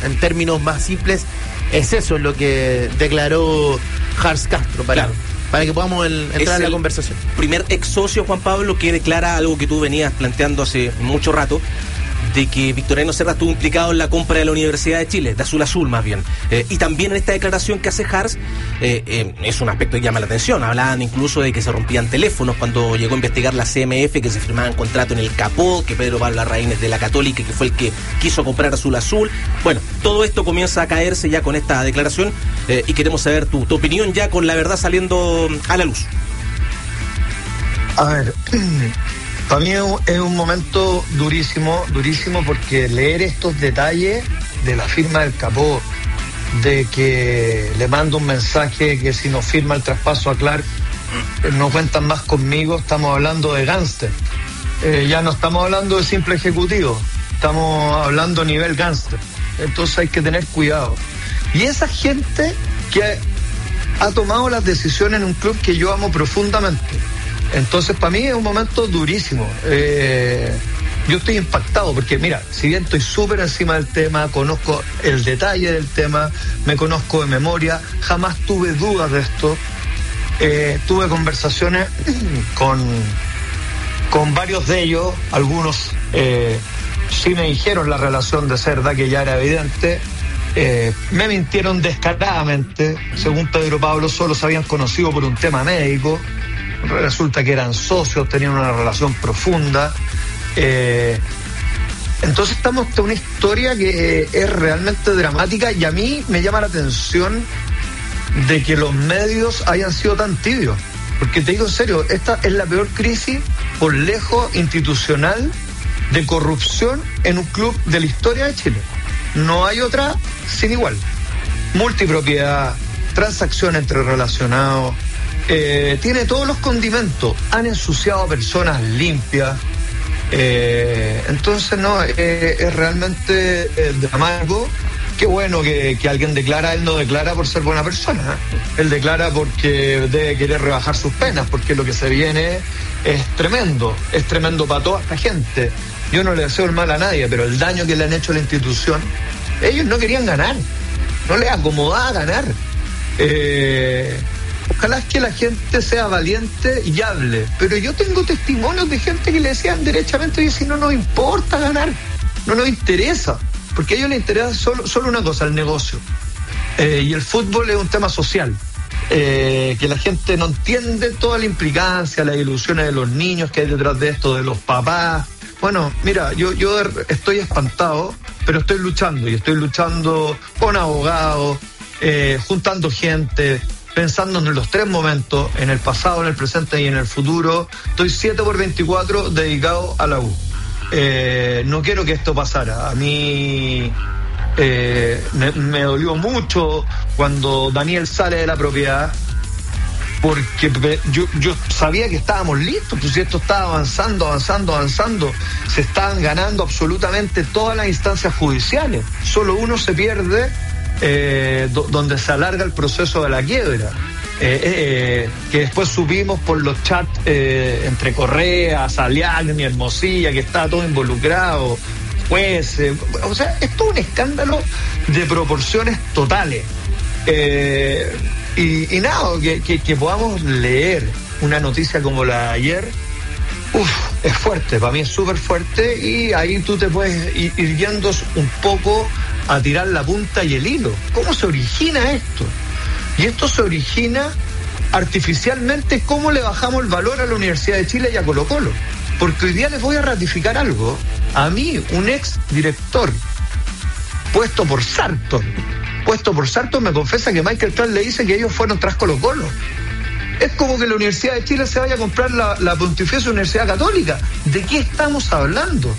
en términos más simples, es eso lo que declaró Hans Castro para que podamos entrar en la conversación. Primer ex socio, Juan Pablo, que declara algo que tú venías planteando hace mucho rato, de que Victoriano Serra estuvo implicado en la compra de la Universidad de Chile, de Azul Azul más bien. Y también en esta declaración que hace Hars, es un aspecto que llama la atención. Hablaban incluso de que se rompían teléfonos cuando llegó a investigar la CMF, que se firmaban contratos en el Capó, que Pedro Pablo Larraín es de la Católica, que fue el que quiso comprar Azul Azul. Bueno, todo esto comienza a caerse ya con esta declaración, y queremos saber tu opinión ya con la verdad saliendo a la luz. A ver, para mí es un momento durísimo porque leer estos detalles de la firma del Capó, de que le mando un mensaje que si no firma el traspaso a Clark no cuentan más conmigo, estamos hablando de gángster. Ya no estamos hablando de simple ejecutivo, estamos hablando a nivel gángster. Entonces hay que tener cuidado. Y esa gente que ha tomado las decisiones en un club que yo amo profundamente. Entonces, para mí es un momento durísimo. Yo estoy impactado porque, mira, si bien estoy súper encima del tema, conozco el detalle del tema, me conozco de memoria, jamás tuve dudas de esto. Tuve conversaciones con varios de ellos, algunos sí me dijeron la relación de Cerda, que ya era evidente. Me mintieron descaradamente. Según Pedro Pablo, solo se habían conocido por un tema médico. Resulta que eran socios, tenían una relación profunda. Entonces estamos ante una historia que es realmente dramática, y a mí me llama la atención de que los medios hayan sido tan tibios, porque te digo en serio, esta es la peor crisis por lejos institucional de corrupción en un club de la historia de Chile. No hay otra sin igual. Multipropiedad, transacción entre relacionados, tiene todos los condimentos. Han ensuciado a personas limpias. Entonces no, es realmente dramático. Qué bueno que alguien declara. Él no declara por ser buena persona, Él declara porque debe querer rebajar sus penas, porque lo que se viene es tremendo para toda esta gente. Yo no le deseo el mal a nadie, pero el daño que le han hecho a la institución, ellos no querían ganar, no les acomodaba ganar. Ojalá es que la gente sea valiente y hable, pero yo tengo testimonios de gente que le decían derechamente: oye, si no nos importa ganar, no nos interesa, porque a ellos les interesa solo una cosa, el negocio. Y el fútbol es un tema social, que la gente no entiende toda la implicancia, las ilusiones de los niños que hay detrás de esto, de los papás. Bueno, mira, yo estoy espantado, pero estoy luchando con abogados, juntando gente, pensando en los tres momentos, en el pasado, en el presente y en el futuro. Estoy 7/24 dedicado a la U. No quiero que esto pasara. A mí me dolió mucho cuando Daniel sale de la propiedad, porque yo sabía que estábamos listos, pues si esto estaba avanzando, se estaban ganando absolutamente todas las instancias judiciales. Solo uno se pierde, donde se alarga el proceso de la quiebra, que después supimos por los chats entre Correa, Saliagni, Hermosilla, que estaba todo involucrado, jueces. O sea, esto es un escándalo de proporciones totales. Y nada, que podamos leer una noticia como la de ayer, es fuerte, para mí es súper fuerte, y ahí tú te puedes ir yendo un poco a tirar la punta y el hilo. ¿Cómo se origina esto? Y esto se origina artificialmente. ¿Cómo le bajamos el valor a la Universidad de Chile y a Colo-Colo? Porque hoy día les voy a ratificar algo. A mí, un ex director puesto por Sarton me confesa que Michael Clark le dice que ellos fueron tras Colo-Colo. Es como que la Universidad de Chile se vaya a comprar la Pontificia Universidad Católica. ¿De qué estamos hablando?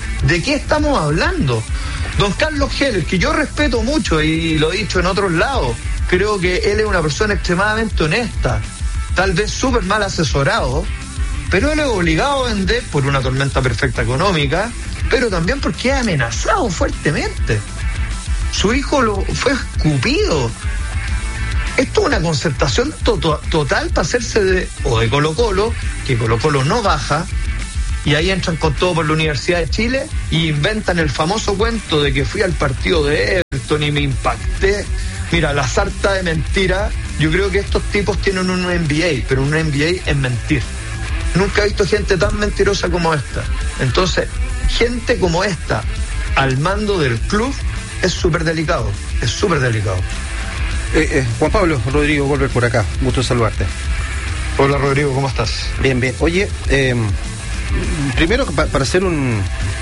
Don Carlos Heller, que yo respeto mucho y lo he dicho en otros lados, creo que él es una persona extremadamente honesta, tal vez súper mal asesorado, pero él es obligado a vender por una tormenta perfecta económica, pero también porque es amenazado fuertemente. Su hijo fue escupido. Esto es una concertación total para hacerse de Colo-Colo, que Colo-Colo no baja, y ahí entran con todo por la Universidad de Chile y inventan el famoso cuento de que fui al partido de Everton, visto ni me impacté. Mira, la sarta de mentira, yo creo que estos tipos tienen un MBA, pero un MBA es mentir. Nunca he visto gente tan mentirosa como esta. Entonces, gente como esta al mando del club es súper delicado, es súper delicado. Juan Pablo, Rodrigo Golver por acá, gusto saludarte. Hola Rodrigo, ¿cómo estás? Bien, bien. Oye, primero para hacer un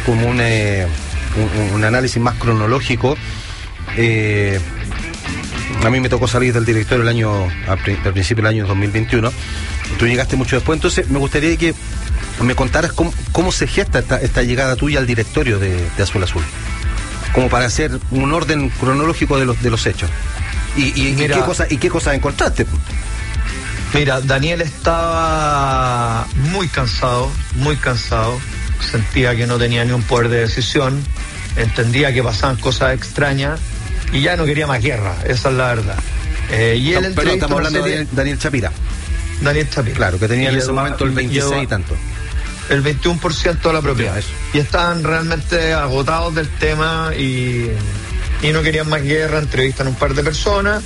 análisis más cronológico, a mí me tocó salir del directorio al principio del año 2021. Tú llegaste mucho después, entonces me gustaría que me contaras cómo se gesta esta llegada tuya al directorio de Azul Azul, como para hacer un orden cronológico de los hechos. ¿Y qué cosas encontraste? Mira, Daniel estaba muy cansado, sentía que no tenía ni un poder de decisión, entendía que pasaban cosas extrañas y ya no quería más guerra, esa es la verdad. Y él pero estamos hablando de Daniel Chapira. Daniel Chapira. Claro, que tenía en ese momento el 26 y tanto. El 21% de la propiedad. Eso. Y estaban realmente agotados del tema y no querían más guerra, entrevistan a un par de personas.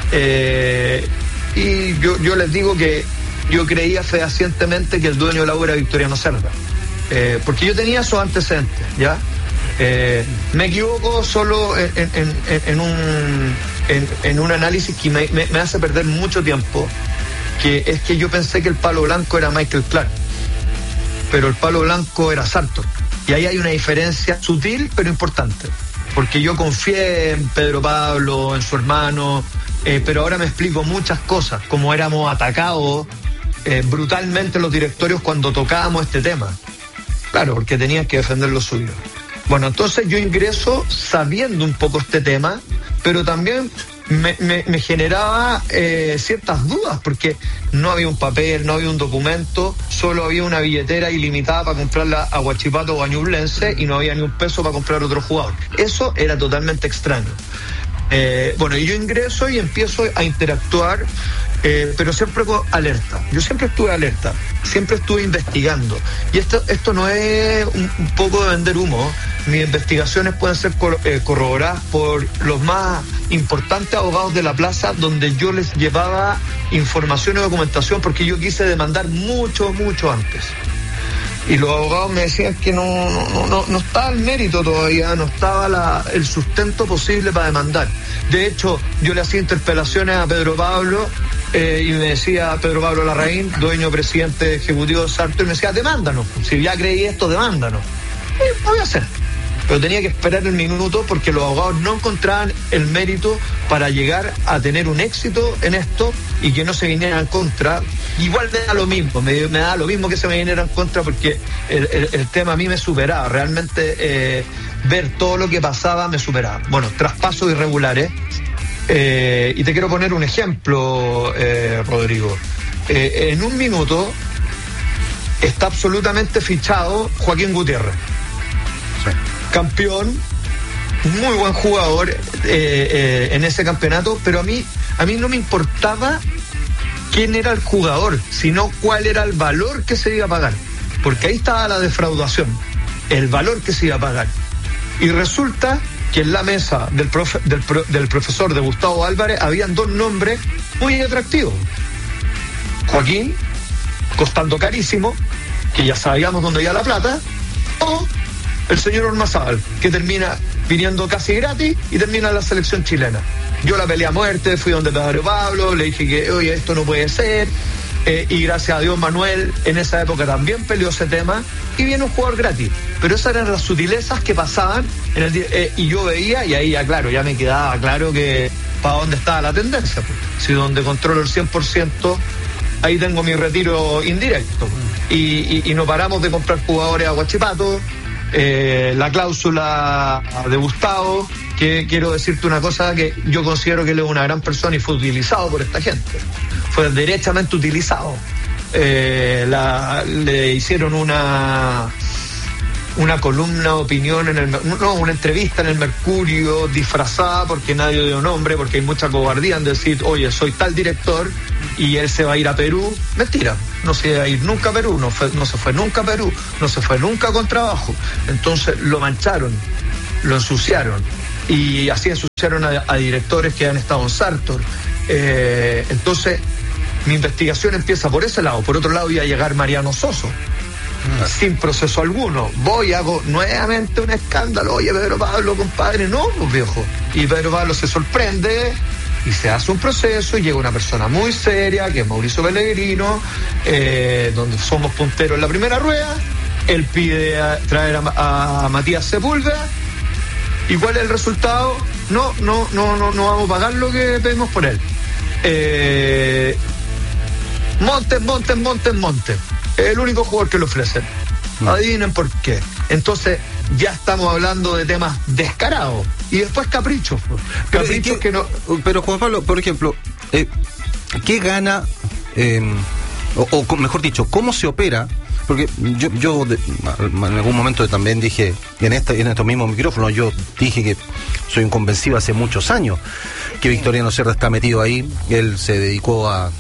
Y yo les digo que yo creía fehacientemente que el dueño de la obra era Victoriano Cerda. Porque yo tenía esos antecedentes, ¿ya? Me equivoco solo en un análisis que me hace perder mucho tiempo, que es que yo pensé que el palo blanco era Michael Clark, pero el palo blanco era Sartor. Y ahí hay una diferencia sutil pero importante, porque yo confié en Pedro Pablo, en su hermano, pero ahora me explico muchas cosas, como éramos atacados brutalmente los directorios cuando tocábamos este tema. Claro, porque tenían que defender lo suyo. Bueno, entonces yo ingreso sabiendo un poco este tema, pero también me generaba ciertas dudas, porque no había un papel, no había un documento, solo había una billetera ilimitada para comprarla a Huachipato o a Ñublense y no había ni un peso para comprar otro jugador. Eso era totalmente extraño. Bueno, y yo ingreso y empiezo a interactuar, pero siempre con alerta. Yo siempre estuve alerta, siempre estuve investigando. Y esto no es un poco de vender humo. Mis investigaciones pueden ser corroboradas por los más importantes abogados de la plaza, donde yo les llevaba información y documentación, porque yo quise demandar mucho antes. Y los abogados me decían que no estaba el mérito todavía, no estaba el sustento posible para demandar. De hecho, yo le hacía interpelaciones a Pedro Pablo y me decía Pedro Pablo Larraín, dueño, presidente ejecutivo de Sartor, y me decía, demándanos, si ya creí esto, demándanos. Y lo voy a hacer. Pero tenía que esperar el minuto porque los abogados no encontraban el mérito para llegar a tener un éxito en esto y que no se vinieran en contra. Igual me da lo mismo, me da lo mismo que se me vinieran en contra, porque el tema a mí me superaba. Realmente ver todo lo que pasaba me superaba. Bueno, traspasos irregulares. Y te quiero poner un ejemplo, Rodrigo. En un minuto está absolutamente fichado Joaquín Gutiérrez. Sí. Campeón, muy buen jugador en ese campeonato, pero a mí no me importaba quién era el jugador, sino cuál era el valor que se iba a pagar, porque ahí estaba la defraudación, el valor que se iba a pagar. Y resulta que en la mesa del profesor de Gustavo Álvarez habían dos nombres muy atractivos: Joaquín, costando carísimo, que ya sabíamos dónde iba la plata, o el señor Ormazábal, que termina viniendo casi gratis y termina en la selección chilena. Yo la peleé a muerte, fui donde Pedro Pablo, le dije que, oye, esto no puede ser, y gracias a Dios Manuel en esa época también peleó ese tema, y viene un jugador gratis. Pero esas eran las sutilezas que pasaban en el y yo veía, y ahí ya claro, ya me quedaba claro que para dónde estaba la tendencia, pues. Si donde controlo el 100%, ahí tengo mi retiro indirecto. Y no paramos de comprar jugadores a Huachipato. La cláusula de Gustavo, que quiero decirte una cosa, que yo considero que él es una gran persona y fue utilizado por esta gente, fue derechamente utilizado. Le hicieron una columna de opinión una entrevista en el Mercurio disfrazada, porque nadie dio nombre, porque hay mucha cobardía en decir, oye, soy tal director y él se va a ir a Perú. Mentira, no se iba a ir nunca a Perú, no se fue nunca a Perú, no se fue nunca con trabajo. Entonces lo mancharon, lo ensuciaron. y así ensuciaron a directores que han estado en Sartor. Entonces, mi investigación empieza por ese lado. Por otro lado, iba a llegar Mariano Soso, sin proceso alguno. Voy, hago nuevamente un escándalo. Oye, Pedro Pablo, compadre, no, pues viejo. Y Pedro Pablo se sorprende y se hace un proceso y llega una persona muy seria, que es Mauricio Pellegrino, donde somos punteros en la primera rueda. Él pide traer a Matías Sepúlveda. ¿Y cuál es el resultado? No vamos a pagar lo que pedimos por él. Montes. Es el único jugador que lo ofrecen. Adivinen por qué. Entonces, ya estamos hablando de temas descarados. Y después caprichos. Caprichos que no. Pero Juan Pablo, por ejemplo, ¿qué gana? O mejor dicho, ¿cómo se opera? Porque yo en algún momento también dije, en estos mismos micrófonos, yo dije que soy un convencido hace muchos años que Victoriano Cerda está metido ahí. Él se dedicó a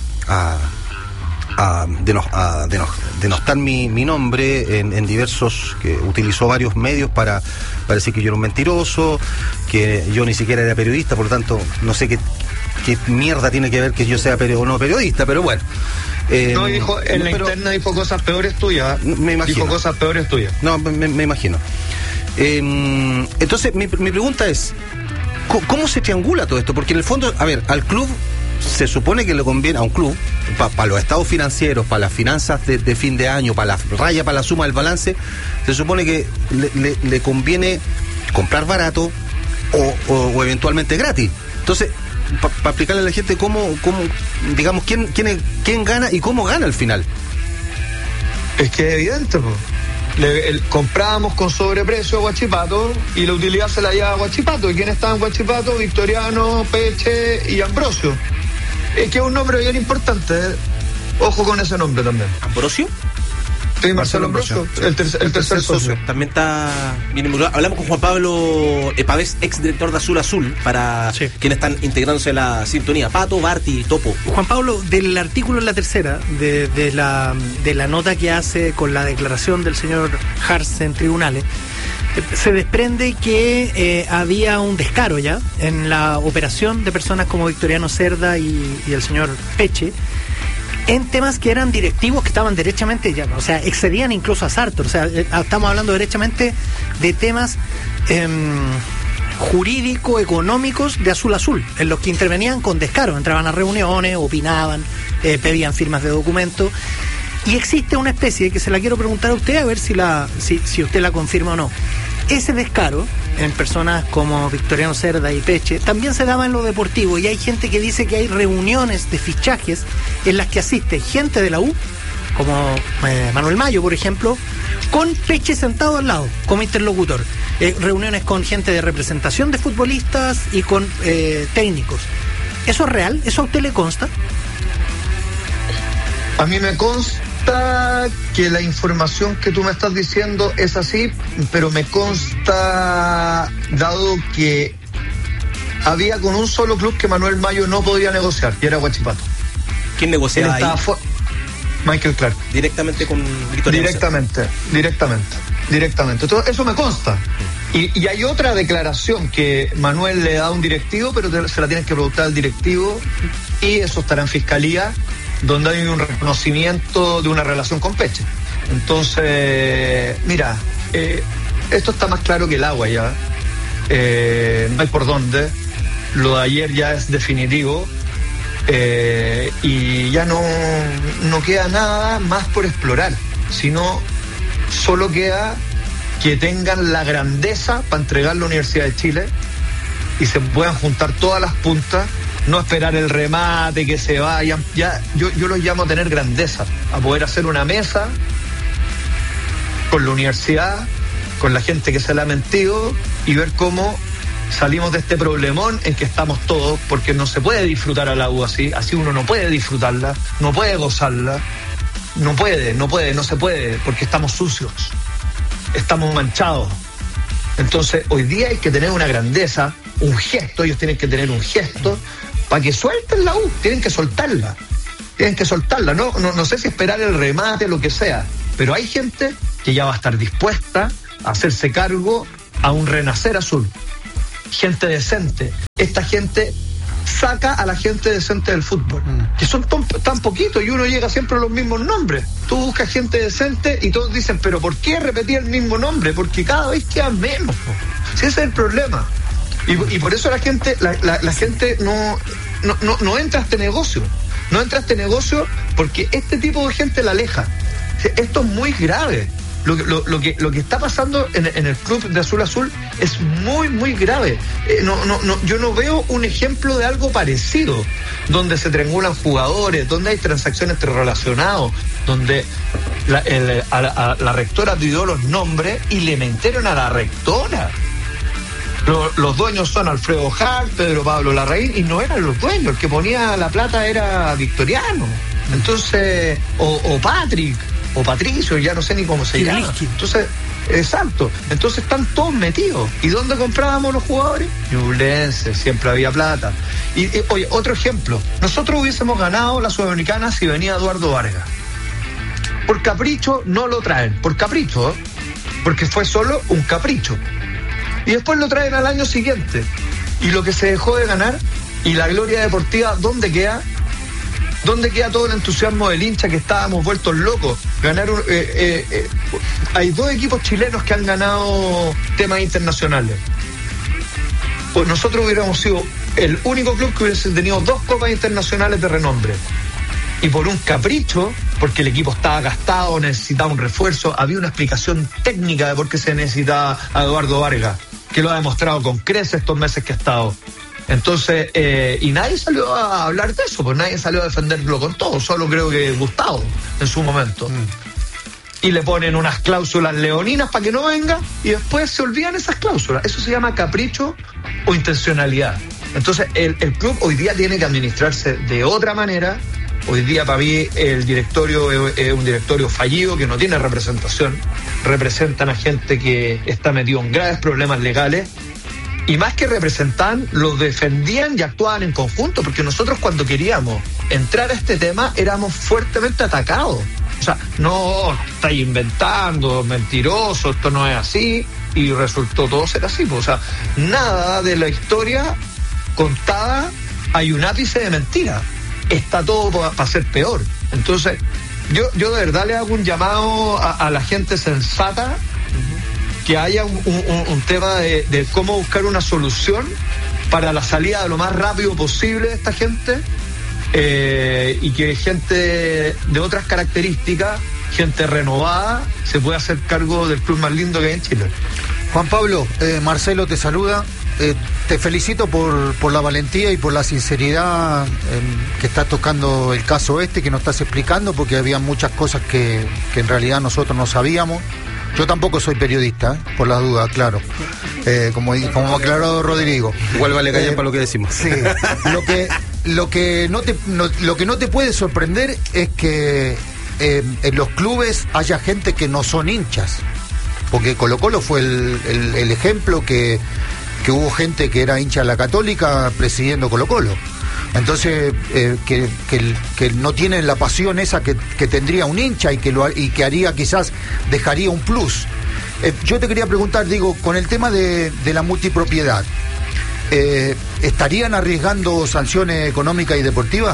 denostar mi nombre en diversos, que utilizó varios medios para decir que yo era un mentiroso, que yo ni siquiera era periodista, por lo tanto no sé qué mierda tiene que ver que yo sea o no periodista, pero bueno. No, dijo, en la interna dijo cosas peores tuyas. Me imagino. Dijo cosas peores tuyas. No, me imagino. Entonces, mi pregunta es, ¿cómo se triangula todo esto? Porque en el fondo, a ver, al club se supone que le conviene, a un club, para los estados financieros, para las finanzas de fin de año, para la raya, para la suma del balance, se supone que le conviene comprar barato o eventualmente gratis. Entonces, para explicarle a la gente cómo digamos, quién gana y cómo gana al final. Es que es evidente, pues. Comprábamos con sobreprecio a Huachipato y la utilidad se la lleva a Huachipato. ¿Y quién estaba en Huachipato? Victoriano, Peche y Ambrosio. Es que es un nombre bien importante, ¿eh? Ojo con ese nombre también. ¿Ambrosio? Sí, Marcelo Ambrosio, el tercer socio. También está bien involucrado. Hablamos con Juan Pablo Pavés, ex director de Azul, para quienes están integrándose a la sintonía. Pato, Barty, Topo. Juan Pablo, del artículo en la tercera, de la nota que hace con la declaración del señor Hars en tribunales, se desprende que había un descaro ya en la operación de personas como Victoriano Cerda y el señor Peche, en temas que eran directivos que estaban derechamente, ya, o sea, excedían incluso a Sartor. O sea, estamos hablando derechamente de temas jurídico-económicos de Azul, en los que intervenían con descaro, entraban a reuniones, opinaban, pedían firmas de documentos. Y existe una especie que se la quiero preguntar a usted, a ver si usted la confirma o no. Ese descaro en personas como Victoriano Cerda y Peche también se daba en lo deportivo, y hay gente que dice que hay reuniones de fichajes en las que asiste gente de la U, como Manuel Mayo, por ejemplo, con Peche sentado al lado como interlocutor. Reuniones con gente de representación de futbolistas y con técnicos. ¿Eso es real? ¿Eso a usted le consta? A mí me consta que la información que tú me estás diciendo es así, pero me consta, dado que había con un solo club que Manuel Mayo no podía negociar, y era Huachipato. ¿Quién negociaba ahí? Michael Clark. Directamente con Victoriano. Directamente. Entonces, eso me consta. Y hay otra declaración que Manuel le da a un directivo, pero se la tienes que preguntar al directivo, y eso estará en fiscalía, donde hay un reconocimiento de una relación con Peche. Entonces, mira, esto está más claro que el agua ya. No hay por dónde. Lo de ayer ya es definitivo. Y ya no queda nada más por explorar, sino solo queda que tengan la grandeza para entregar la Universidad de Chile y se puedan juntar todas las puntas, no esperar el remate, que se vayan. Ya, yo los llamo a tener grandeza, a poder hacer una mesa con la universidad, con la gente que se la ha mentido, y ver cómo salimos de este problemón en que estamos todos, porque no se puede disfrutar a la U así uno no puede disfrutarla, no puede gozarla, no se puede, porque estamos sucios, estamos manchados. Entonces hoy día hay que tener una grandeza, un gesto, ellos tienen que tener un gesto para que suelten la U, tienen que soltarla, no sé si esperar el remate, lo que sea, pero hay gente que ya va a estar dispuesta a hacerse cargo a un renacer azul. gente decente. Esta gente saca a la gente decente del fútbol, que son tan poquitos y uno llega siempre a los mismos nombres. Tú buscas gente decente y todos dicen, pero ¿por qué repetir el mismo nombre? Porque cada vez queda menos. Si ese es el problema. Y por eso la gente no entra a este negocio. No entra a este negocio porque este tipo de gente la aleja. Esto es muy grave. Lo que está pasando en el club de Azul Azul es muy, muy grave. Yo no veo un ejemplo de algo parecido, donde se triangulan jugadores, donde hay transacciones entre relacionados, donde la rectora pidió los nombres y le mintieron a la rectora. Los dueños son Alfredo Hart, Pedro Pablo Larraín, y no eran los dueños. El que ponía la plata era Victoriano. Entonces, o Patrick, o Patricio, ya no sé ni cómo se llama. Entonces, exacto. Entonces están todos metidos. ¿Y dónde comprábamos los jugadores? Ñublense, siempre había plata. Y oye, otro ejemplo. Nosotros hubiésemos ganado la Sudamericana si venía Eduardo Vargas. Por capricho no lo traen. Por capricho, ¿eh? Porque fue solo un capricho. Y después lo traen al año siguiente. Y lo que se dejó de ganar, y la gloria deportiva, ¿dónde queda? ¿Dónde queda todo el entusiasmo del hincha que estábamos vueltos locos? Hay 2 equipos chilenos que han ganado temas internacionales. Pues nosotros hubiéramos sido el único club que hubiese tenido 2 copas internacionales de renombre. Y por un capricho, porque el equipo estaba gastado, necesitaba un refuerzo, había una explicación técnica de por qué se necesitaba a Eduardo Vargas, que lo ha demostrado con creces estos meses que ha estado. Entonces, y nadie salió a hablar de eso, pues nadie salió a defenderlo con todo, solo creo que Gustavo en su momento. Y le ponen unas cláusulas leoninas para que no venga y después se olvidan esas cláusulas. Eso se llama capricho o intencionalidad. Entonces, el club hoy día tiene que administrarse de otra manera. Hoy día para mí el directorio es un directorio fallido que no tiene representación. Representan a gente que está metido en graves problemas legales. Y más que representan, los defendían y actuaban en conjunto, porque nosotros cuando queríamos entrar a este tema éramos fuertemente atacados. O sea, no, estáis inventando, mentiroso, esto no es así, y resultó todo ser así. O sea, nada de la historia contada hay un ápice de mentira. Está todo para ser peor. Entonces, yo de verdad le hago un llamado a la gente sensata, que haya un tema de cómo buscar una solución para la salida de lo más rápido posible de esta gente, y que gente de otras características, gente renovada, se pueda hacer cargo del club más lindo que hay en Chile. Juan Pablo, Marcelo te saluda. Te felicito por la valentía y por la sinceridad que estás tocando el caso que nos estás explicando, porque había muchas cosas que en realidad nosotros no sabíamos. Yo tampoco soy periodista, por las dudas, claro. Como aclaró Rodrigo. Igual vale callar para lo que decimos. Sí. Lo que no te puede sorprender es que en los clubes haya gente que no son hinchas. Porque Colo-Colo fue el ejemplo que hubo gente que era hincha de la Católica presidiendo Colo-Colo. Entonces, que no tienen la pasión esa que tendría un hincha y que haría, quizás dejaría un plus. Yo te quería preguntar, digo, con el tema de la multipropiedad, ¿estarían arriesgando sanciones económicas y deportivas?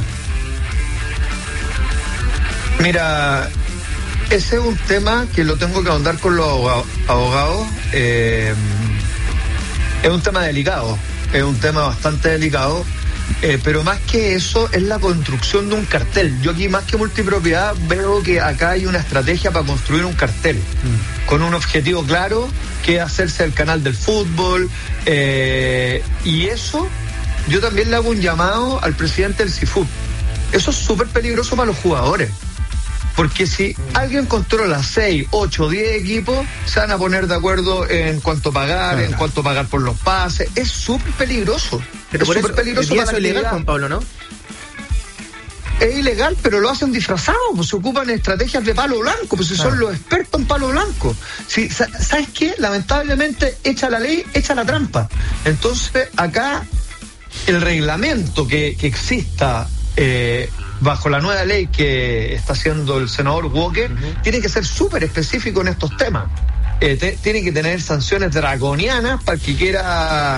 Mira, ese es un tema que lo tengo que ahondar con los abogados. Es un tema delicado, es un tema bastante delicado. Pero más que eso es la construcción de un cartel. Yo aquí, más que multipropiedad, veo que acá hay una estrategia para construir un cartel con un objetivo claro, que es hacerse el canal del fútbol, y eso yo también le hago un llamado al presidente del CIFUT. Eso es súper peligroso para los jugadores, porque si alguien controla 6, 8, 10 equipos, se van a poner de acuerdo en cuánto pagar, en cuánto pagar por los pases. Es súper peligroso. Pero por eso peligroso, eso es ilegal, Juan Pablo, ¿no? Es ilegal, pero lo hacen disfrazado, pues se ocupan estrategias de palo blanco, pues si son los expertos en palo blanco. Si, ¿sabes qué? Lamentablemente, echa la ley, echa la trampa. Entonces, acá, el reglamento que exista bajo la nueva ley que está haciendo el senador Walker, tiene que ser súper específico en estos temas. Tiene que tener sanciones draconianas para el que quiera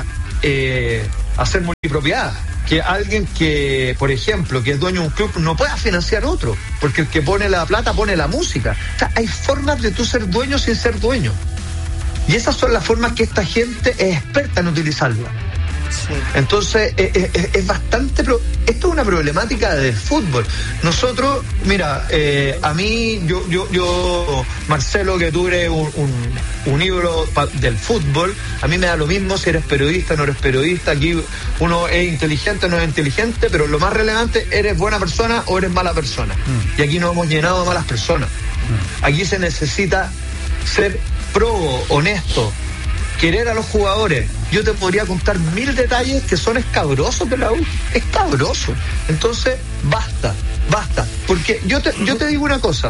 hacer multipropiedad. Que alguien que, por ejemplo, que es dueño de un club no pueda financiar otro, porque el que pone la plata pone la música. O sea, hay formas de tú ser dueño sin ser dueño. Y esas son las formas que esta gente es experta en utilizarla. Sí. Entonces, es bastante... Esto es una problemática del fútbol. Nosotros, mira, a mí, yo Marcelo, que tú eres un ídolo del fútbol, a mí me da lo mismo si eres periodista, no eres periodista. Aquí uno es inteligente, no es inteligente, pero lo más relevante, ¿eres buena persona o eres mala persona? Y aquí nos hemos llenado de malas personas. Aquí se necesita ser probo, honesto, querer a los jugadores. Yo te podría contar 1000 detalles que son escabrosos de la U. Escabroso. Entonces, basta. Porque yo te digo una cosa.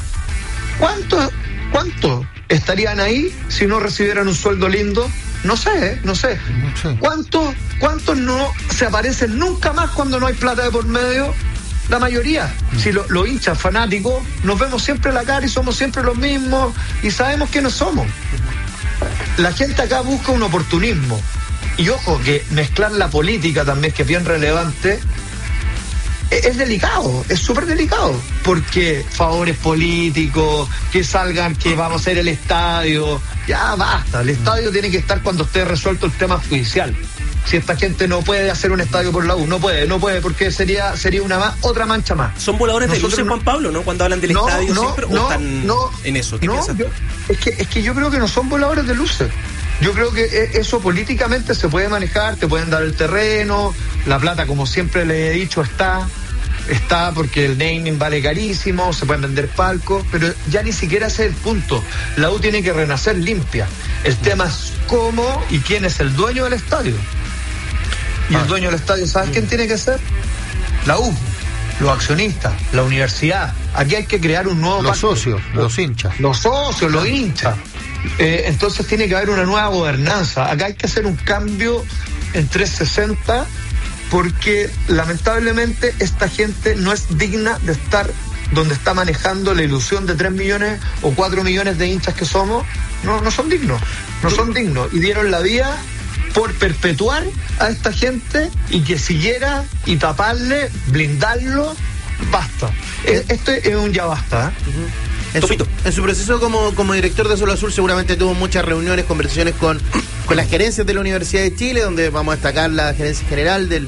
¿Cuántos estarían ahí si no recibieran un sueldo lindo? No sé. ¿Cuántos no se aparecen nunca más cuando no hay plata de por medio? La mayoría. Si los hinchas fanáticos nos vemos siempre la cara y somos siempre los mismos y sabemos quiénes somos. La gente acá busca un oportunismo. Y ojo, que mezclar la política también, que es bien relevante, es delicado, es súper delicado. Porque favores políticos, que salgan, que vamos a hacer el estadio. Ya basta, el estadio tiene que estar cuando esté resuelto el tema judicial. Si esta gente no puede hacer un estadio por la U, no puede, porque sería otra mancha más. ¿Son voladores de luces, Juan Pablo, no? Cuando hablan del estadio siempre, ¿o están en eso? ¿Qué piensas tú? Es que yo creo que no son voladores de luces. Yo creo que eso políticamente se puede manejar, te pueden dar el terreno, la plata, como siempre le he dicho, está porque el naming vale carísimo, se pueden vender palcos, pero ya ni siquiera ese es el punto. La U tiene que renacer limpia. El tema es cómo y quién es el dueño del estadio. Y el dueño del estadio, ¿sabes quién tiene que ser? La U, los accionistas, la universidad. Aquí hay que crear un nuevo pacto. Socios, los hinchas. Los socios, los hinchas. Entonces tiene que haber una nueva gobernanza. Acá hay que hacer un cambio en 360, porque lamentablemente esta gente no es digna de estar donde está manejando la ilusión de 3 millones o 4 millones de hinchas que somos. No son dignos. Y dieron la vida por perpetuar a esta gente y que siguiera y taparle, blindarlo. Basta. Esto es un ya basta. En su proceso como director de Azul Azul seguramente tuvo muchas reuniones, conversaciones con las gerencias de la Universidad de Chile, donde vamos a destacar la gerencia general de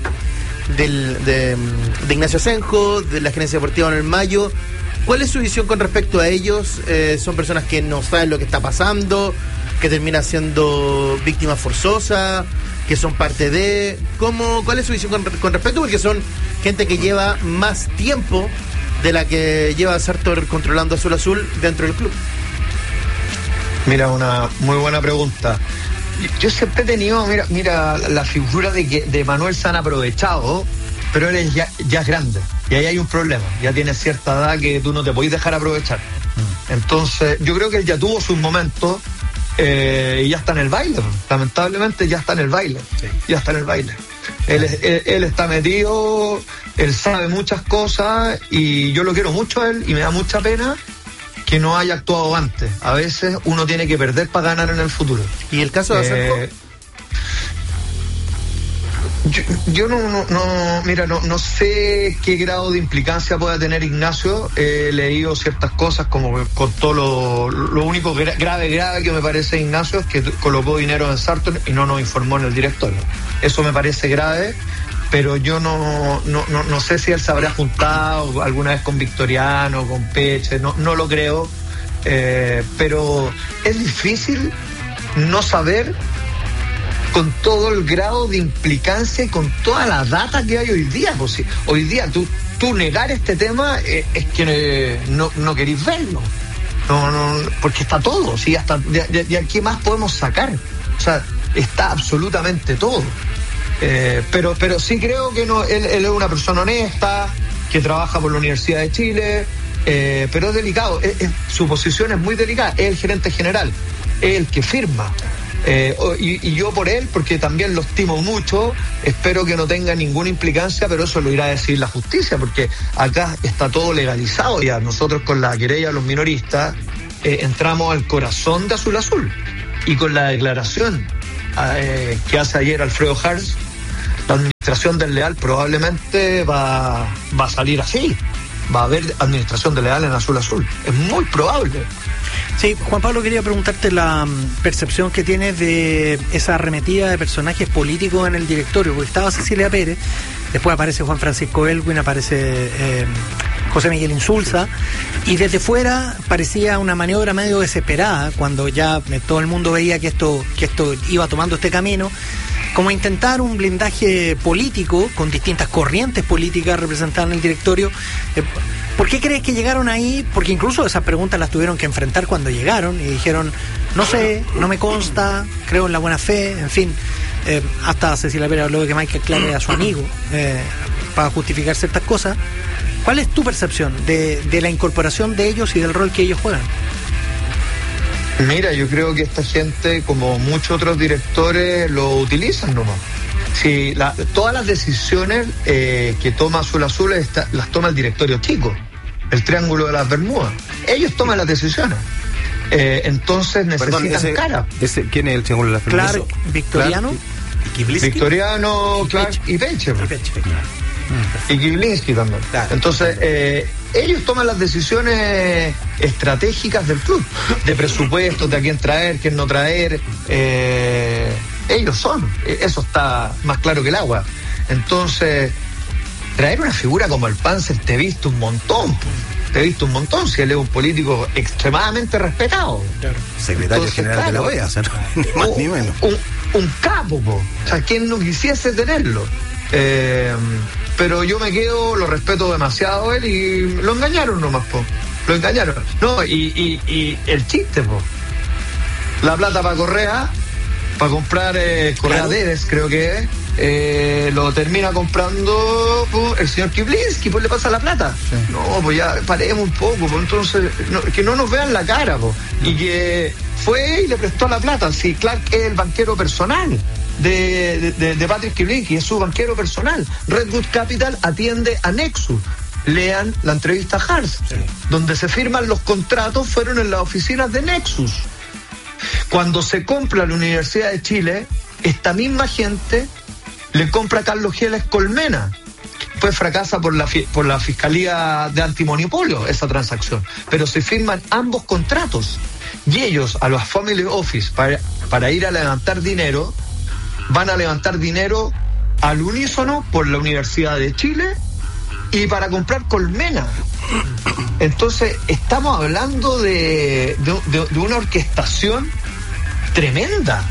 Ignacio Asenjo, de la gerencia deportiva en el Mayo. ¿Cuál es su visión con respecto a ellos? ¿Son personas que no saben lo que está pasando, que terminan siendo víctimas forzosas, que son parte de... ¿Cuál es su visión con respecto? Porque son gente que lleva más tiempo de la que lleva Sartor controlando Azul Azul dentro del club. Mira, una muy buena pregunta. Yo siempre he tenido, mira la figura de Manuel se han aprovechado, pero él ya es grande y ahí hay un problema. Ya tiene cierta edad que tú no te podés dejar aprovechar. Entonces, yo creo que él ya tuvo sus momentos y ya está en el baile. Lamentablemente ya está en el baile. Sí. Ya está en el baile. Él está metido, él sabe muchas cosas y yo lo quiero mucho a él y me da mucha pena que no haya actuado antes. A veces uno tiene que perder para ganar en el futuro. ¿Y el caso de Asenjo? Yo no sé qué grado de implicancia pueda tener Ignacio. He leído ciertas cosas, como con todo lo único grave que me parece Ignacio es que colocó dinero en Sartor y no nos informó en el directorio. Eso me parece grave, pero yo no sé si él se habrá juntado alguna vez con Victoriano, con Peche, no lo creo, pero es difícil no saber con todo el grado de implicancia y con toda la data que hay hoy día. Pues, sí, hoy día tú negar este tema es que no queréis verlo. No, porque está todo, ¿sí? Hasta de aquí más podemos sacar. O sea, está absolutamente todo. Pero sí creo que él es una persona honesta, que trabaja por la Universidad de Chile, pero es delicado. Su posición es muy delicada. Es el gerente general, es el que firma. Y yo por él, porque también lo estimo mucho, espero que no tenga ninguna implicancia, pero eso lo irá a decir la justicia, porque acá está todo legalizado ya. Nosotros con la querella de los minoristas entramos al corazón de Azul Azul, y con la declaración que hace ayer Alfredo Harz, la administración desleal probablemente va a salir así. Va a haber administración desleal en Azul Azul. Es muy probable. Sí, Juan Pablo, quería preguntarte la percepción que tienes de esa arremetida de personajes políticos en el directorio, porque estaba Cecilia Pérez, después aparece Juan Francisco Elwin, aparece José Miguel Insulza, y desde fuera parecía una maniobra medio desesperada, cuando ya todo el mundo veía que esto iba tomando este camino, como intentar un blindaje político con distintas corrientes políticas representadas en el directorio. ¿Por qué crees que llegaron ahí? Porque incluso esas preguntas las tuvieron que enfrentar cuando llegaron y dijeron, no sé, no me consta, creo en la buena fe, en fin. Hasta Cecilia Pérez habló de que Michael Clark era su amigo para justificar ciertas cosas. ¿Cuál es tu percepción de la incorporación de ellos y del rol que ellos juegan? Mira, yo creo que esta gente, como muchos otros directores, lo utilizan nomás. Sí, todas las decisiones que toma Azul Azul las toma el directorio chico, el Triángulo de las Bermudas. Ellos toman las decisiones. Entonces necesitan cara. ¿Quién es el Triángulo de las Bermudas? Clark, Victoriano. Victoriano, Clark y Peche. Y Kiblinski también. Claro. Entonces, ellos toman las decisiones estratégicas del club, de presupuestos, de a quién traer, quién no traer. Ellos son. Eso está más claro que el agua. Entonces, traer una figura como el Panzer, te he visto un montón. Si él es un político extremadamente respetado. Claro. Secretario general de la OEA, o sea, ni más ni menos. Un capo, po. O sea, quien no quisiese tenerlo. Pero yo me quedo, lo respeto demasiado a él y lo engañaron nomás, po. Lo engañaron. No, y el chiste, po. La plata para Correa, para comprar Correa Dedes, creo que es, lo termina comprando el señor Kiblinski, pues le pasa la plata. Sí. No, pues ya paremos un poco, pues entonces, que no nos vean la cara, pues. Y que fue y le prestó la plata. Si Clark es el banquero personal de Patrick Kiblinski, es su banquero personal. Redwood Capital atiende a Nexus. Lean la entrevista a Harz, sí, donde se firman los contratos, fueron en las oficinas de Nexus. Cuando se compra la Universidad de Chile, esta misma gente le compra a Carlos Geles Colmena. Pues fracasa por la Fiscalía de Antimonopolio esa transacción. Pero se firman ambos contratos. Y ellos, a los Family Office, para ir a levantar dinero, van a levantar dinero al unísono por la Universidad de Chile y para comprar Colmena. Entonces, estamos hablando de una orquestación tremenda.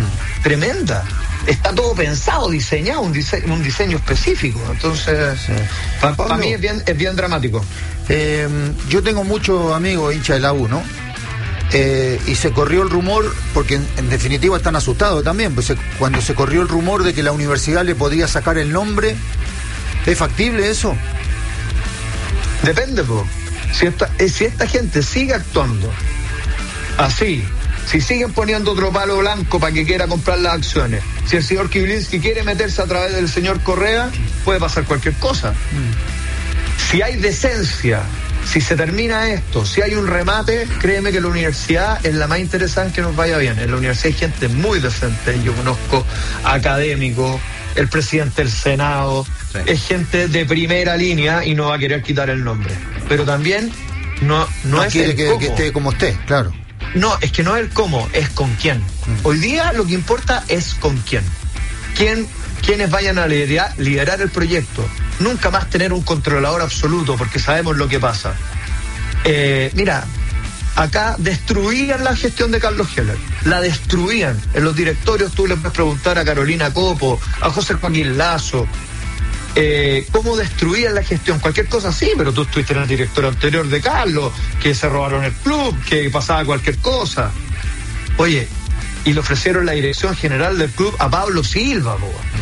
Está todo pensado, diseñado, un diseño específico. Entonces, sí, para mí es bien dramático. Yo tengo muchos amigos hinchas de la U, ¿no? Y se corrió el rumor, porque en definitiva están asustados también, pues cuando se corrió el rumor de que la universidad le podía sacar el nombre, ¿es factible eso? Depende, po. Si esta gente sigue actuando así, si siguen poniendo otro palo blanco para que quiera comprar las acciones, si el señor Kiblinski quiere meterse a través del señor Correa, puede pasar cualquier cosa. Si hay decencia, si se termina esto, si hay un remate, créeme que la universidad es la más interesante que nos vaya bien. En la universidad hay gente muy decente, yo conozco académicos, el presidente del Senado, sí, es gente de primera línea y no va a querer quitar el nombre. Pero también no es quiere el cómo. Que esté como esté, claro. No, es que no es el cómo, es con quién. Hoy día lo que importa es con quién. Quienes vayan a liderar el proyecto. Nunca más tener un controlador absoluto, porque sabemos lo que pasa. Mira, acá destruían la gestión de Carlos Heller. La destruían. En los directorios tú le puedes preguntar a Carolina Copo, a José Joaquín Lazo, cómo destruían la gestión, cualquier cosa así, pero tú estuviste en el directorio anterior de Carlos, que se robaron el club, que pasaba cualquier cosa. Oye, y le ofrecieron la dirección general del club a Pablo Silva,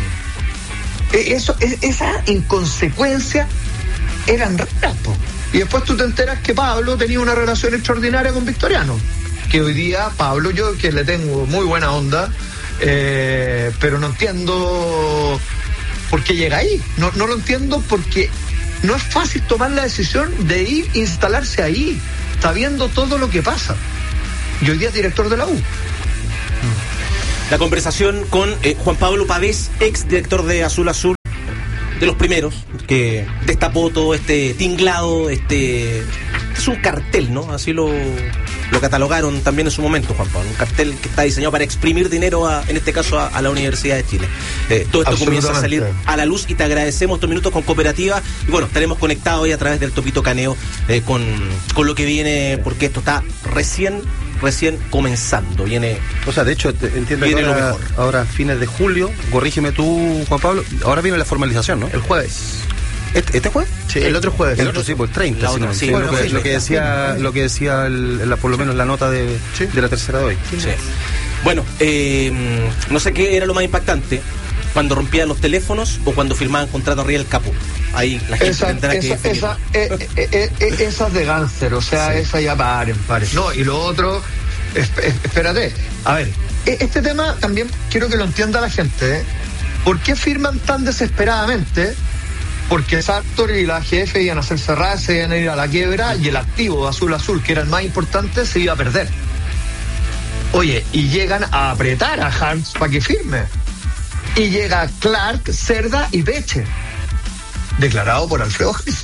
esa inconsecuencia eran raras, po. Y después tú te enteras que Pablo tenía una relación extraordinaria con Victoriano, que hoy día Pablo, yo que le tengo muy buena onda, pero no entiendo por qué llega ahí. No lo entiendo, porque no es fácil tomar la decisión de ir a instalarse ahí. Está viendo todo lo que pasa. Y hoy día es director de la U. La conversación con Juan Pablo Pavés, ex director de Azul Azul, de los primeros, que destapó todo este tinglado, es un cartel, ¿no? Así lo catalogaron también en su momento, Juan Pablo. Un cartel que está diseñado para exprimir dinero, en este caso, a la Universidad de Chile. Todo esto comienza a salir a la luz y te agradecemos estos minutos con Cooperativa. Y bueno, estaremos conectados hoy a través del Topito Caneo con lo que viene, porque esto está recién comenzando. Viene, o sea, de hecho, entiendo viene que lo mejor. ahora fines de julio, corrígeme tú, Juan Pablo, ahora viene la formalización, ¿no? El jueves. ¿Este jueves? Sí, el otro jueves. El otro sí, pues 30. La si otra, no, sí. bueno, Sí, lo que decía por lo menos la nota de la tercera de hoy. Sí. Bueno, no sé qué era lo más impactante, cuando rompían los teléfonos o cuando firmaban contrato arriba del capo. Ahí la gente tendrá que definir. Esas de Gánster, o sea, esa ya paren. No, y lo otro, espérate, a ver, este tema también quiero que lo entienda la gente, ¿eh? ¿Por qué firman tan desesperadamente? Porque Sartor y la GF iban a ser cerradas, se iban a ir a la quiebra y el activo de Azul Azul, que era el más importante, se iba a perder. Oye, y llegan a apretar a Harms para que firme. Y llega Clark, Cerda y Peche, declarado por Alfredo Gis.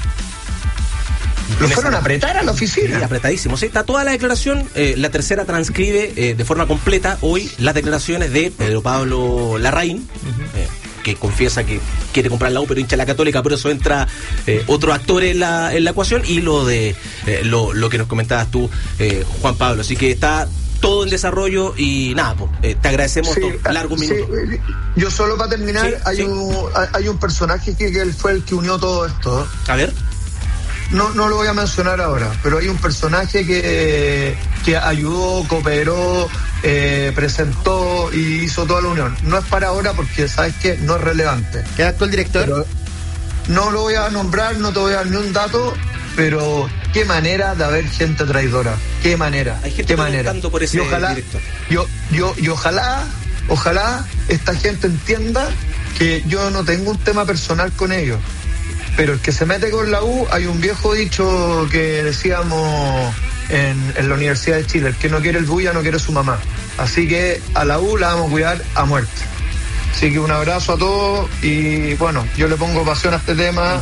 Lo fueron a apretar a la oficina. Sí, apretadísimo. Sí, está toda la declaración. La tercera transcribe de forma completa hoy las declaraciones de Pedro Pablo Larraín, que confiesa que quiere comprar la U, pero hincha la Católica, por eso entra otro actor en la ecuación, y lo de lo que nos comentabas tú, Juan Pablo. Así que está todo en desarrollo y nada, te agradecemos estos largos minutos. Sí. Yo solo para terminar, Sí, hay un personaje que él fue el que unió todo esto. A ver. No lo voy a mencionar ahora, pero hay un personaje que ayudó, cooperó, presentó y hizo toda la unión. No es para ahora porque, ¿sabes qué? No es relevante. ¿Qué actual director? Pero no lo voy a nombrar, no te voy a dar ni un dato, pero qué manera de haber gente traidora. Qué manera. Hay gente preguntando por ese director. Y ojalá esta gente entienda que yo no tengo un tema personal con ellos. Pero el que se mete con la U, hay un viejo dicho que decíamos en la Universidad de Chile: el que no quiere el bulla no quiere su mamá. Así que a la U la vamos a cuidar a muerte. Así que un abrazo a todos y bueno, yo le pongo pasión a este tema.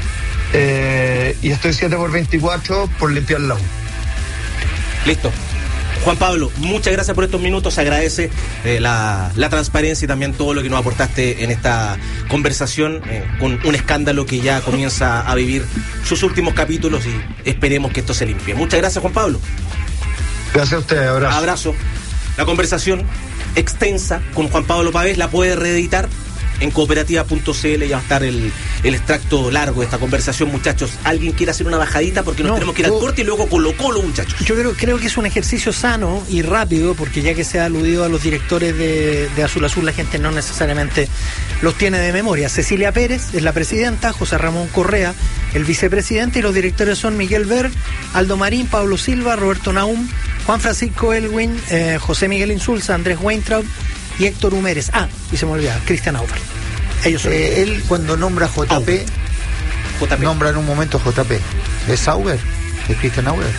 Y estoy 7x24 por limpiar la U. Listo. Juan Pablo, muchas gracias por estos minutos. Se agradece la transparencia y también todo lo que nos aportaste en esta conversación con un escándalo que ya comienza a vivir sus últimos capítulos, y esperemos que esto se limpie. Muchas gracias, Juan Pablo. Gracias a ustedes, abrazo. Abrazo. La conversación extensa con Juan Pablo Pavés la puede reeditar en cooperativa.cl. Ya va a estar el extracto largo de esta conversación, muchachos. ¿Alguien quiere hacer una bajadita? Porque nos tenemos que ir al corte y luego Colo-Colo, muchachos. Yo creo que es un ejercicio sano y rápido, porque ya que se ha aludido a los directores de Azul Azul, la gente no necesariamente los tiene de memoria. Cecilia Pérez es la presidenta, José Ramón Correa el vicepresidente, y los directores son Miguel Ver, Aldo Marín, Pablo Silva, Roberto Naum, Juan Francisco Elwin, José Miguel Insulza, Andrés Weintraub y Héctor Humérez. Y se me olvidaba, Cristian Auber. Ellos son. Él cuando nombra JP, nombra en un momento JP. ¿Es Auber? ¿Es Cristian Auber?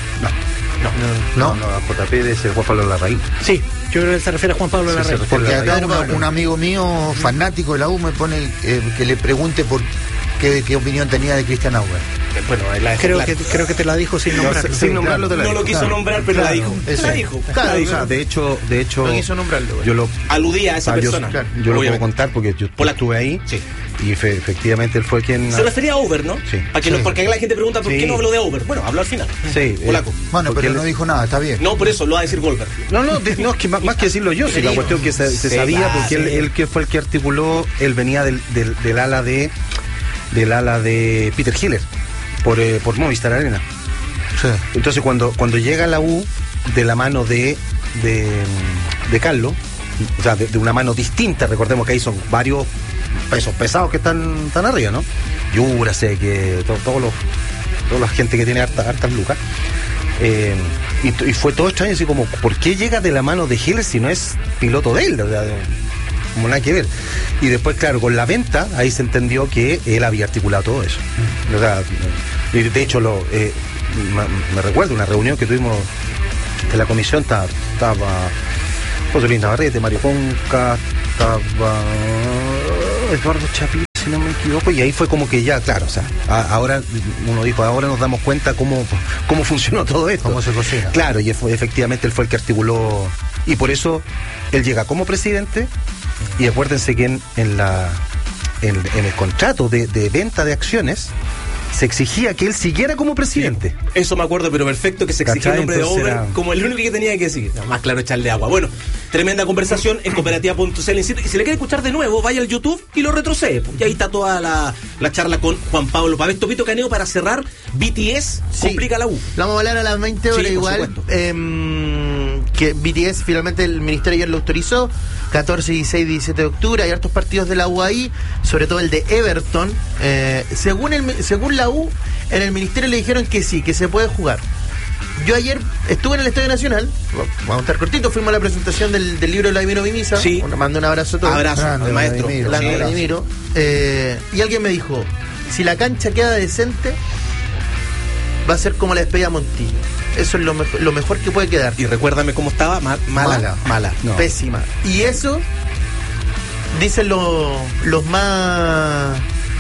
No, JP es el Juan Pablo Larraín. Sí, yo creo que se refiere a Juan Pablo Larraín. Porque acá un amigo mío, fanático de la U, me pone que le pregunte por qué opinión tenía de Cristian Auber. Bueno, creo que te la dijo sin nombrar. Sin nombrarlo te la no dijo. lo quiso nombrar, pero la dijo. Eso. La dijo. Claro, o sea, de hecho No quiso nombrarlo. yo lo Aludía a esa persona. yo lo puedo contar porque yo estuve ahí. Sí. Y efectivamente él fue quien... Se refería a Uber, ¿no? Sí. Porque la gente pregunta por qué no habló de Uber. Bueno, habló al final. Sí. Polaco. Bueno, pero él no dijo nada, está bien. No, por eso lo va a decir Goldberg. No, es que más que decirlo yo, si la cuestión que se sabía, porque él que fue el que articuló, él venía del ala de Peter Hiller por Movistar Arena. Sí. Entonces cuando llega la U de la mano de Carlos, o sea, de una mano distinta, recordemos que ahí son varios pesos pesados que están arriba, ¿no? Yurase, que toda la gente que tiene hartas lucas. Y fue todo extraño, así como, ¿por qué llega de la mano de Hiller si no es piloto de él? O sea, como nada que ver. Y después, claro, con la venta, ahí se entendió que él había articulado todo eso. O sea, de hecho, me recuerdo una reunión que tuvimos en la comisión, estaba José Luis Navarrete, Mario Ponca, estaba Eduardo Chapí, si no me equivoco, y ahí fue como que ya, claro, o sea, ahora uno dijo, ahora nos damos cuenta cómo funcionó todo esto. Cómo se cocina. Claro, y efectivamente él fue el que articuló, y por eso él llega como presidente, y acuérdense que en el contrato de venta de acciones se exigía que él siguiera como presidente. Eso me acuerdo, pero perfecto, que se exigía el nombre de Entonces Over era... como el único que tenía que decir. Más claro, echarle agua. Bueno, tremenda conversación en cooperativa.cl. Y si le quiere escuchar de nuevo, vaya al YouTube y lo retrocede. Y ahí está toda la charla con Juan Pablo Pavés. Topito Caneo, para cerrar, BTS complica la U. La vamos a hablar a las 20 horas, Sí, por igual. supuesto. Que BTS finalmente el ministerio ayer lo autorizó. 14, 16, 17 de octubre. Hay hartos partidos de la U ahí, sobre todo el de Everton. Según la U, en el ministerio le dijeron que sí, que se puede jugar. Yo ayer estuve en el Estadio Nacional, vamos a estar cortitos, fuimos a la presentación del libro de Vladimiro Mimisa. Sí. Mando un abrazo a todos. Abrazo Grande, al maestro. Vladimiro. Grande Sí, Vladimiro. Y alguien me dijo, si la cancha queda decente, va a ser como la despedida Montillo. Eso es lo mejor que puede quedar. Y recuérdame cómo estaba, mala. No. Pésima. Y eso dicen los más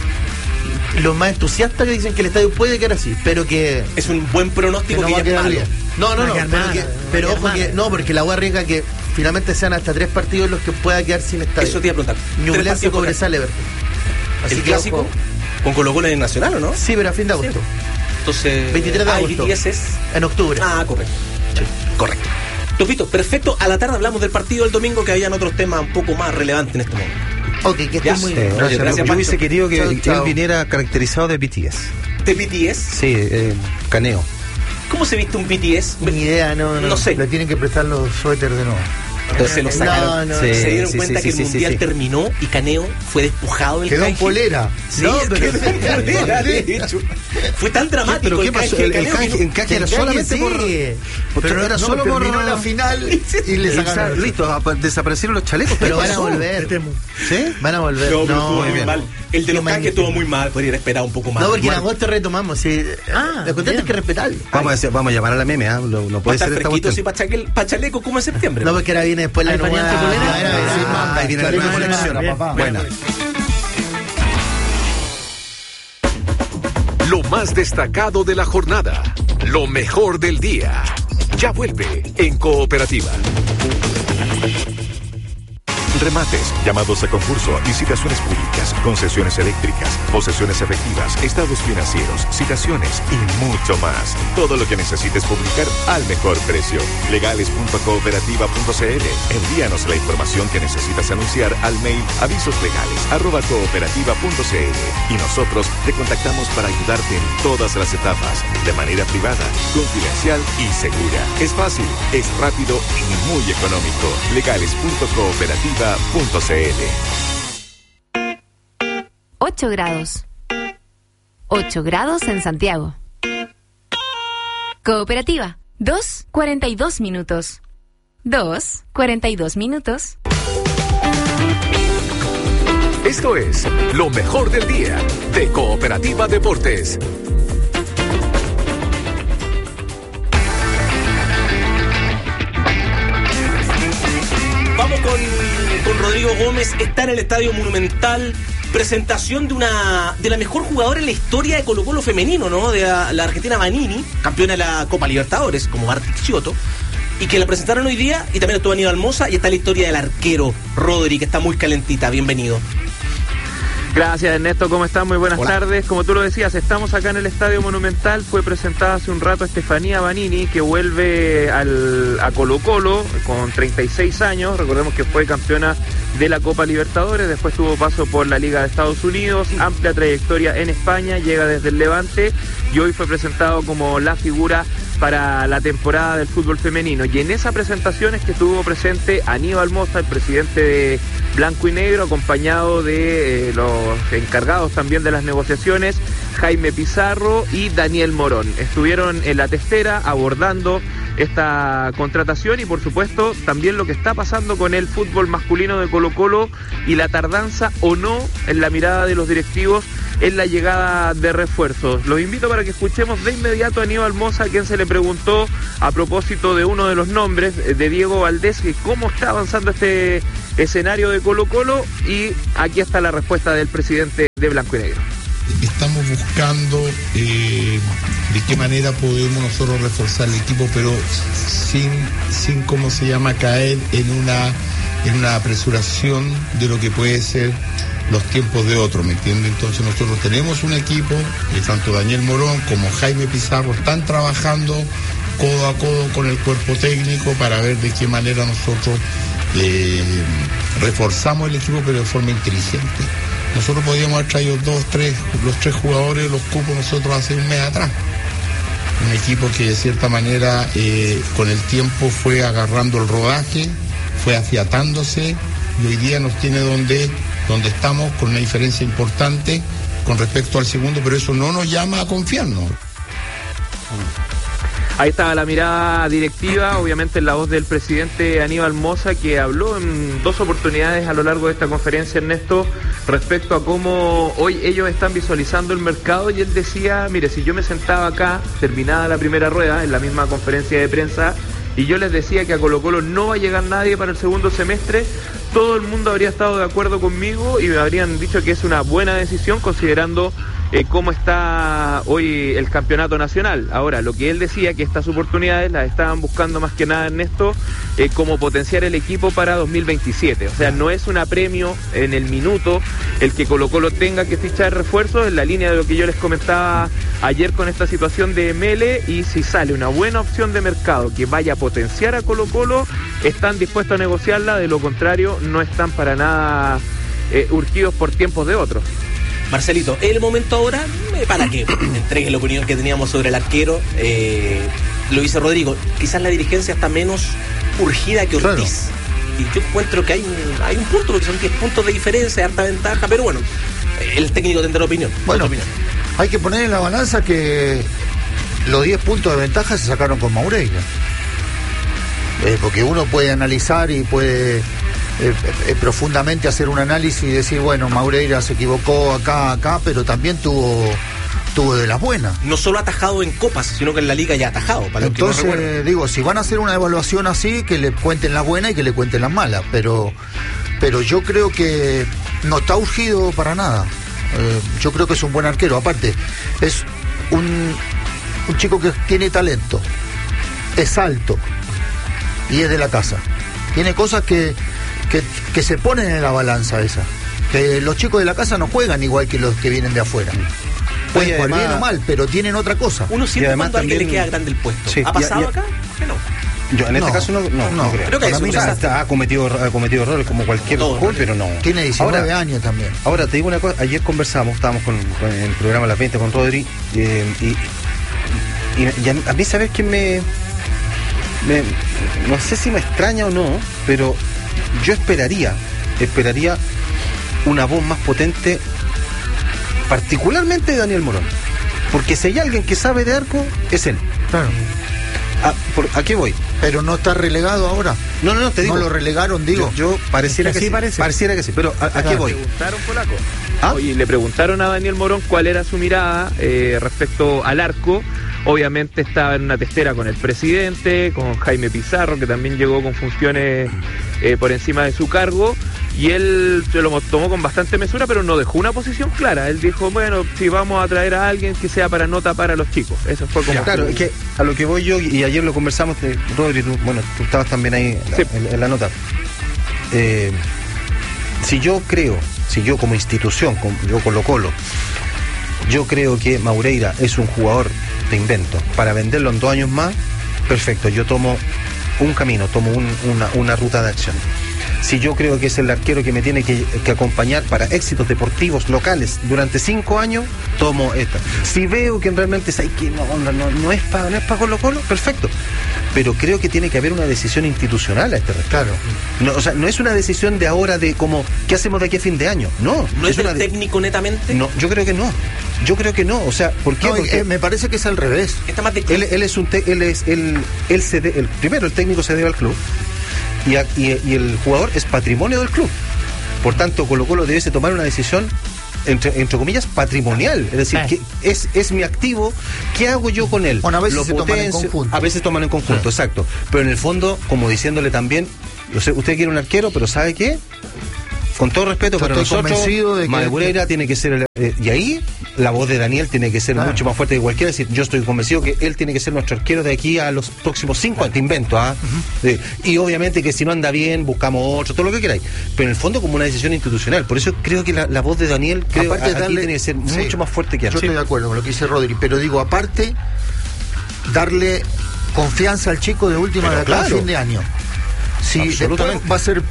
entusiastas, que dicen que el estadio puede quedar así, pero que Es un buen pronóstico que no que va a ya es quedar malo. bien. No, Va a quedar pero, mal, pero va a ojo quedar que mal. no, porque la U arriesga que finalmente sean hasta 3 partidos los que pueda quedar sin estadio. Eso te iba a preguntar. Ñublense, Cobresal, Everton. Así El que clásico ojo. con Colo-Colo en el Nacional, ¿o no? Sí, pero a fin de agosto. Entonces, 23 de agosto. Y BTS es... En octubre. Correcto. Sí, correcto. Topito, perfecto. A la tarde hablamos del partido del domingo, que habían otros temas un poco más relevantes en este momento. Ok, que estés Ya. muy Oye, bien. Gracias, yo Pancho. hubiese querido que Chao, él chao. viniera caracterizado de BTS. ¿De BTS? Sí, Caneo. ¿Cómo se viste un BTS? Ni idea, no. No sé. Le tienen que prestar los suéteres de nuevo. Se lo sacaron. No, Sí, Se dieron sí, cuenta sí, que sí, el sí, mundial sí. terminó y Caneo fue despojado del Quedó en canje. polera. Sí, No, pero- quedó en polera, de hecho. Fue tan dramático. ¿Pero qué el pasó? canje de El Caneo canje, que el canje era El canje solamente sí. Pero era solo por terminó la final y le sacaron. Listo, desaparecieron los chalecos. Pero ¿Qué van a pasó? volver. ¿Sí? Van a volver. No, pero estuvo muy bien. mal. El de los Qué canjes estuvo magnífico. muy mal. Podría haber esperado un poco más. No, porque en Bueno, agosto retomamos. Sí. Lo contento bien. es que respetarlo. Vamos a llamar a la meme, ¿ah? No va a puede estar ser esta fresquito cuestión. y pa' chaleco como en septiembre. No, porque ahora viene después la ¿Hay nueva. variante polera? Sí, Ahí viene la nueva colección. Bien. Buena. Lo más destacado de la jornada, lo mejor del día. Ya vuelve en Cooperativa. Remates, llamados a concurso, licitaciones públicas, concesiones eléctricas, posesiones efectivas, estados financieros, citaciones y mucho más. Todo lo que necesites publicar al mejor precio. Legales.cooperativa.cl. Envíanos la información que necesitas anunciar al mail avisoslegales@cooperativa.cl y nosotros te contactamos para ayudarte en todas las etapas, de manera privada, confidencial y segura. Es fácil, es rápido y muy económico. Legales.cooperativa.cl. 8 grados. 8 grados en Santiago. Cooperativa. 2:42 minutos. 2:42 minutos. Esto es lo mejor del día de Cooperativa Deportes. Vamos con Rodrigo Gómez. Está en el Estadio Monumental. Presentación de la mejor jugadora en la historia de Colo-Colo femenino, ¿no? De la argentina Vanini, campeona de la Copa Libertadores, como Marti Chiotto. Y que la presentaron hoy día. Y también estuvo Aníbal Mosa. Y está la historia del arquero Rodri, que está muy calentita. Bienvenido. Gracias, Ernesto, ¿cómo están? Muy buenas Hola. tardes. Como tú lo decías, estamos acá en el Estadio Monumental. Fue presentada hace un rato Estefanía Vanini, que vuelve a Colo-Colo con 36 años. Recordemos que fue campeona de la Copa Libertadores, después tuvo paso por la Liga de Estados Unidos, amplia trayectoria en España, llega desde el Levante y hoy fue presentado como la figura para la temporada del fútbol femenino. Y en esa presentación es que estuvo presente Aníbal Mosa, el presidente de Blanco y Negro, acompañado de los encargados también de las negociaciones, Jaime Pizarro y Daniel Morón. Estuvieron en la testera abordando esta contratación y por supuesto también lo que está pasando con el fútbol masculino de Colo-Colo y la tardanza o no en la mirada de los directivos en la llegada de refuerzos. Los invito para que escuchemos de inmediato a Aníbal Mosa, a quien se le preguntó a propósito de uno de los nombres de Diego Valdés, que cómo está avanzando este escenario de Colo-Colo, y aquí está la respuesta del presidente de Blanco y Negro. Estamos buscando de qué manera podemos nosotros reforzar el equipo, pero sin ¿cómo se llama?, caer en una apresuración de lo que puede ser los tiempos de otros, ¿me entiendes? Entonces nosotros tenemos un equipo, tanto Daniel Morón como Jaime Pizarro están trabajando codo a codo con el cuerpo técnico para ver de qué manera nosotros reforzamos el equipo, pero de forma inteligente. Nosotros podíamos haber traído los tres jugadores, los cupos nosotros hace un mes atrás. Un equipo que de cierta manera con el tiempo fue agarrando el rodaje, fue afiatándose y hoy día nos tiene donde estamos, con una diferencia importante con respecto al segundo, pero eso no nos llama a confiarnos. Ahí estaba la mirada directiva, obviamente en la voz del presidente Aníbal Mosa, que habló en 2 oportunidades a lo largo de esta conferencia, Ernesto, respecto a cómo hoy ellos están visualizando el mercado, y él decía, mire, si yo me sentaba acá, terminada la primera rueda, en la misma conferencia de prensa, y yo les decía que a Colo-Colo no va a llegar nadie para el segundo semestre, todo el mundo habría estado de acuerdo conmigo y me habrían dicho que es una buena decisión considerando cómo está hoy el campeonato nacional. Ahora, lo que él decía, que estas oportunidades las estaban buscando más que nada, Ernesto, como potenciar el equipo para 2027. O sea, no es un apremio en el minuto el que Colo-Colo tenga que fichar refuerzos, en la línea de lo que yo les comentaba ayer con esta situación de Mele, y si sale una buena opción de mercado que vaya a potenciar a Colo-Colo, están dispuestos a negociarla, de lo contrario no están para nada urgidos por tiempos de otros. Marcelito, es el momento ahora para que entregue la opinión que teníamos sobre el arquero. Lo dice Rodrigo, quizás la dirigencia está menos urgida que Ortiz. Claro. Y yo encuentro que hay un punto, porque son 10 puntos de diferencia, harta ventaja, pero bueno, el técnico tendrá opinión. Bueno, hay que poner en la balanza que los 10 puntos de ventaja se sacaron con Maureira. Porque uno puede analizar y puede profundamente hacer un análisis y decir, bueno, Maureira se equivocó acá, pero también tuvo de las buenas. No solo ha atajado en copas, sino que en la liga ya ha atajado. Para entonces, digo, si van a hacer una evaluación así, que le cuenten las buenas y que le cuenten las malas, pero yo creo que no está urgido para nada. Yo creo que es un buen arquero. Aparte, es un chico que tiene talento, es alto y es de la casa. Tiene cosas que se ponen en la balanza esa. Que los chicos de la casa no juegan igual que los que vienen de afuera. Pueden jugar bien o mal, pero tienen otra cosa. Uno siempre cuando a alguien le queda grande el puesto. Sí, ¿ha pasado acá? Que no. Yo en este caso no creo. Creo que ha cometido errores como cualquier jugador, pero no. Tiene 19 años también. Ahora te digo una cosa, ayer estábamos con el programa Las 20 con Rodri, y a mí, ¿sabes qué no sé si me extraña o no, pero yo esperaría una voz más potente, particularmente de Daniel Morón, porque si hay alguien que sabe de arco, es él. Claro. ¿A qué voy? Pero no está relegado ahora. No, te digo. No lo relegaron, digo. Yo pareciera que sí. Pareciera que sí, pero ¿a qué voy? ¿Le preguntaron, Polaco? Oye, le preguntaron a Daniel Morón cuál era su mirada respecto al arco. Obviamente estaba en una testera con el presidente, con Jaime Pizarro, que también llegó con funciones por encima de su cargo, y él se lo tomó con bastante mesura, pero no dejó una posición clara. Él dijo, bueno, si vamos a traer a alguien que sea para no tapar a los chicos. Eso fue como... Claro, es que a lo que voy yo, y ayer lo conversamos, Rodri, tú estabas también ahí sí, en la nota. Si yo como institución, yo Colo-Colo, yo creo que Maureira es un jugador de invento para venderlo en 2 años más, perfecto, yo tomo un camino, tomo una ruta de acción. Si yo creo que es el arquero que me tiene que acompañar para éxitos deportivos locales durante 5 años, tomo esta. Si veo que realmente no es para Colo-Colo, perfecto. Pero creo que tiene que haber una decisión institucional a este respecto. Claro. No, o sea, no es una decisión de ahora de como, ¿qué hacemos de aquí a fin de año? No. ¿No es el técnico netamente? No, yo creo que no. O sea, ¿por qué? Porque me parece que es al revés. Está más de primero el técnico se debe al club. Y el jugador es patrimonio del club. Por tanto, Colo-Colo debiese tomar una decisión entre comillas, patrimonial. Es decir, que es mi activo, ¿qué hago yo con él? Bueno, a veces se toman en conjunto. A veces toman en conjunto, exacto. Pero en el fondo, como diciéndole también, usted quiere un arquero, pero ¿sabe qué? Con todo respeto para nosotros, Madureira tiene que ser y ahí la voz de Daniel tiene que ser mucho más fuerte que cualquiera. Es decir, yo estoy convencido que él tiene que ser nuestro arquero de aquí a los próximos 5 años, te invento, y obviamente que si no anda bien, buscamos otro, todo lo que queráis. Pero en el fondo como una decisión institucional. Por eso creo que la voz de Daniel aparte aquí tiene que ser mucho más fuerte que antes. Yo estoy de acuerdo con lo que dice Rodri, pero digo, aparte, darle confianza al chico de última de acá a fin de año. Si después va a ser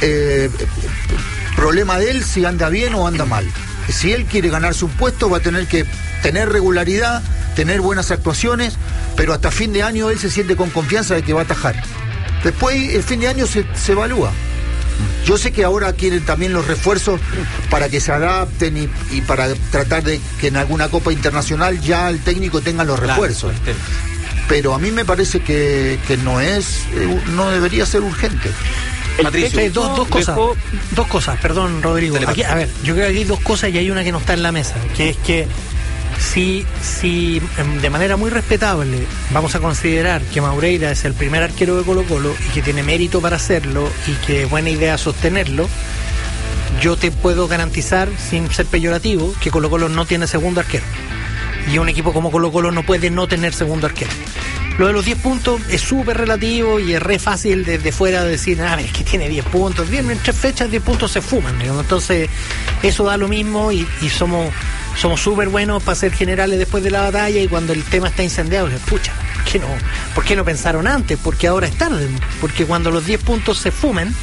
problema de él si anda bien o anda mal. Si él quiere ganarse un puesto, va a tener que tener regularidad, tener buenas actuaciones, pero hasta fin de año él se siente con confianza de que va a atajar. Después, el fin de año se evalúa. Yo sé que ahora quieren también los refuerzos para que se adapten y para tratar de que en alguna Copa Internacional ya el técnico tenga los refuerzos. Pero a mí me parece que no debería ser urgente. Dos cosas, perdón, Rodrigo. Aquí, a ver, yo creo que hay dos cosas y hay una que no está en la mesa, que es que si de manera muy respetable vamos a considerar que Madureira es el primer arquero de Colo-Colo y que tiene mérito para hacerlo y que es buena idea sostenerlo, yo te puedo garantizar, sin ser peyorativo, que Colo-Colo no tiene segundo arquero. Y un equipo como Colo-Colo no puede no tener segundo arquero. Lo de los 10 puntos es súper relativo y es re fácil desde fuera decir, es que tiene 10 puntos. Bien, en 3 fechas 10 puntos se fuman, digamos. Entonces, eso da lo mismo y somos súper buenos para ser generales después de la batalla y cuando el tema está incendiado, pucha, ¿por qué no pensaron antes? Porque ahora es tarde. Porque cuando los 10 puntos se fumen,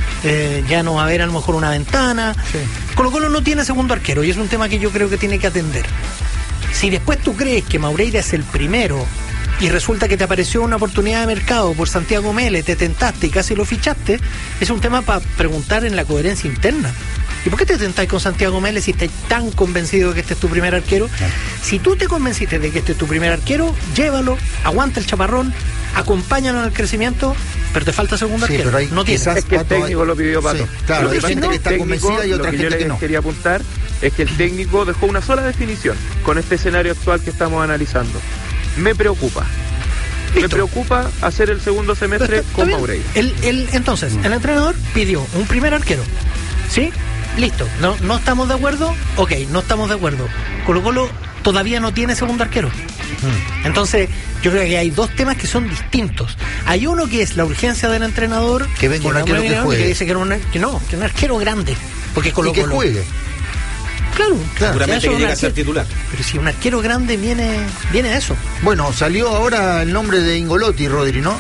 ya no va a haber a lo mejor una ventana. Sí. Colo-Colo no tiene segundo arquero y es un tema que yo creo que tiene que atender. Si después tú crees que Madureira es el primero y resulta que te apareció una oportunidad de mercado por Santiago Mele, te tentaste y casi lo fichaste, es un tema para preguntar en la coherencia interna. ¿Y por qué te tentáis con Santiago Mele si estás tan convencido de que este es tu primer arquero? Si tú te convenciste de que este es tu primer arquero, llévalo, aguanta el chaparrón, acompáñalo en el crecimiento, pero te falta segundo arquero. Pero no tienes. Es que el técnico lo pidió, Pato. Sí, claro, hay gente que está convencida y otra gente que no. Quería apuntar es que el técnico dejó una sola definición con este escenario actual que estamos analizando. Me preocupa. ¿Listo? Me preocupa hacer el segundo semestre con Madureira. Entonces, el entrenador pidió un primer arquero. ¿Sí? Listo. ¿No estamos de acuerdo? Ok, no estamos de acuerdo. Colo-Colo todavía no tiene segundo arquero. Entonces, yo creo que hay dos temas que son distintos. Hay uno que es la urgencia del entrenador, que venga un arquero que juegue. Que dice que un arquero grande. Porque Colo-Colo. Y que juegue. Claro, seguramente que llega a ser titular. Pero si un arquero grande viene a eso. Bueno, salió ahora el nombre de Ingolotti, Rodri, ¿no?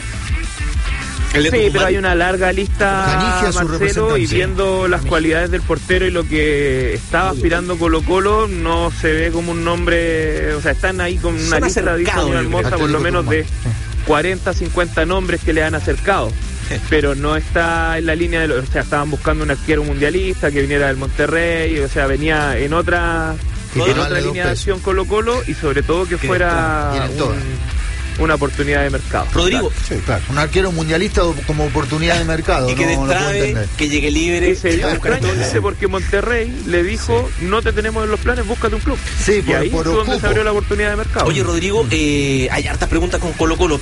Sí, pero hay una larga lista, Marcelo, y viendo las cualidades del portero y lo que estaba aspirando Colo-Colo, no se ve como un nombre, o sea, están ahí con una lista, dice Daniel Hermosa, por lo menos de 40, 50 nombres que le han acercado. Pero no está en la línea de o sea, estaban buscando un arquero mundialista que viniera del Monterrey, o sea, venía en otra línea de acción Colo-Colo y sobre todo que fuera una oportunidad de mercado. Rodrigo, sí, claro. Un arquero mundialista como oportunidad de mercado. Y que destrabe, que llegue libre. Y se dio extraño porque Monterrey le dijo, no te tenemos en los planes, búscate un club. Sí, y ahí fue donde se abrió la oportunidad de mercado. Oye, Rodrigo, hay hartas preguntas con Colo-Colo.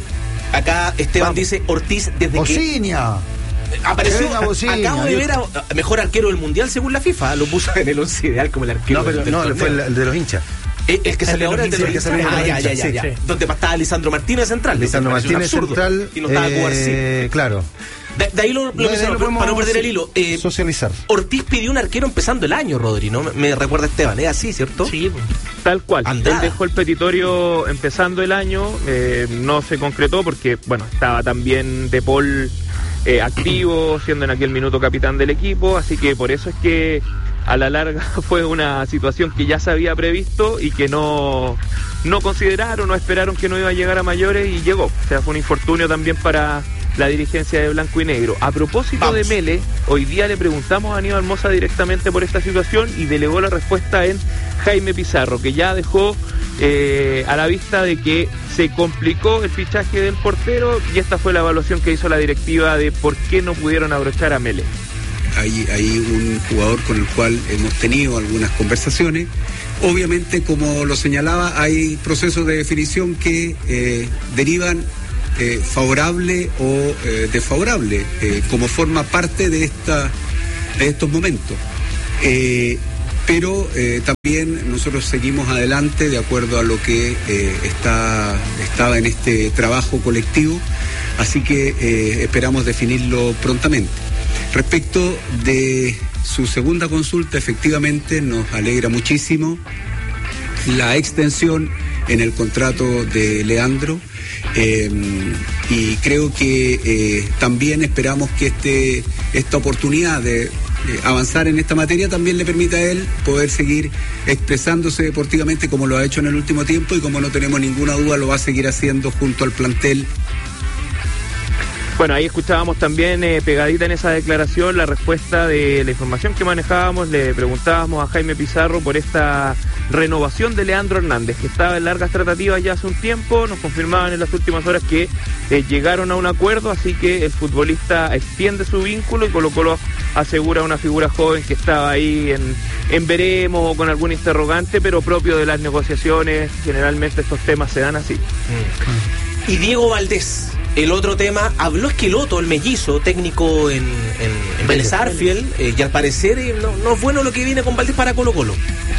Acá Esteban dice Ortiz desde Bociña. que apareció. Acabo de ver a mejor arquero del mundial según la FIFA. Lo puso en el 11 ideal como el arquero. No, fue el de los hinchas. El que salió ahora, el de los hinchas. Ya. Donde estaba Lisandro Martínez central. Lisandro Martínez central. Y no estaba Cubarsí. Claro. De ahí lo para no perder el hilo. Socializar. Ortiz pidió un arquero empezando el año, Rodri, ¿no? Me recuerda Esteban, ¿es así, cierto? Sí. Tal cual. Él dejó el petitorio empezando el año, no se concretó porque, bueno, estaba también De Paul activo, siendo en aquel minuto capitán del equipo, así que por eso es que a la larga fue una situación que ya se había previsto y que no consideraron, no esperaron que no iba a llegar a mayores y llegó. O sea, fue un infortunio también para la dirigencia de Blanco y Negro. A propósito de Mele, hoy día le preguntamos a Aníbal Mosa directamente por esta situación y delegó la respuesta en Jaime Pizarro, que ya dejó a la vista de que se complicó el fichaje del portero y esta fue la evaluación que hizo la directiva de por qué no pudieron abrochar a Mele. hay un jugador con el cual hemos tenido algunas conversaciones. Obviamente, como lo señalaba, hay procesos de definición que derivan favorable o desfavorable, como forma parte de estos momentos. Pero también nosotros seguimos adelante de acuerdo a lo que estaba en este trabajo colectivo, así que esperamos definirlo prontamente. Respecto de su segunda consulta, efectivamente nos alegra muchísimo la extensión en el contrato de Leandro, y creo que también esperamos que esta oportunidad de avanzar en esta materia también le permita a él poder seguir expresándose deportivamente como lo ha hecho en el último tiempo, y como no tenemos ninguna duda lo va a seguir haciendo junto al plantel. Bueno, ahí escuchábamos también pegadita en esa declaración la respuesta de la información que manejábamos. Le preguntábamos a Jaime Pizarro por esta renovación de Leandro Hernández, que estaba en largas tratativas ya hace un tiempo. Nos confirmaban en las últimas horas que llegaron a un acuerdo, así que el futbolista extiende su vínculo y Colo-Colo asegura una figura joven que estaba ahí en veremos o con algún interrogante, pero propio de las negociaciones. Generalmente estos temas se dan así. Y Diego Valdés, el otro tema, habló Esqueloto, el mellizo, técnico en Vélez Sarsfield, y al parecer no es bueno lo que viene con Valdés para Colo-Colo.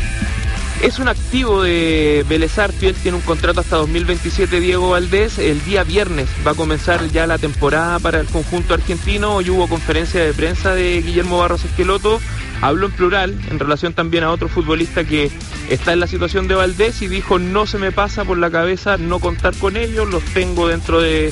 Es un activo de Vélez Sarsfield, tiene un contrato hasta 2027 Diego Valdés. El día viernes va a comenzar ya la temporada para el conjunto argentino. Hoy hubo conferencia de prensa de Guillermo Barros Esqueloto. Habló en plural en relación también a otro futbolista que está en la situación de Valdés y dijo: no se me pasa por la cabeza no contar con ellos, los tengo dentro de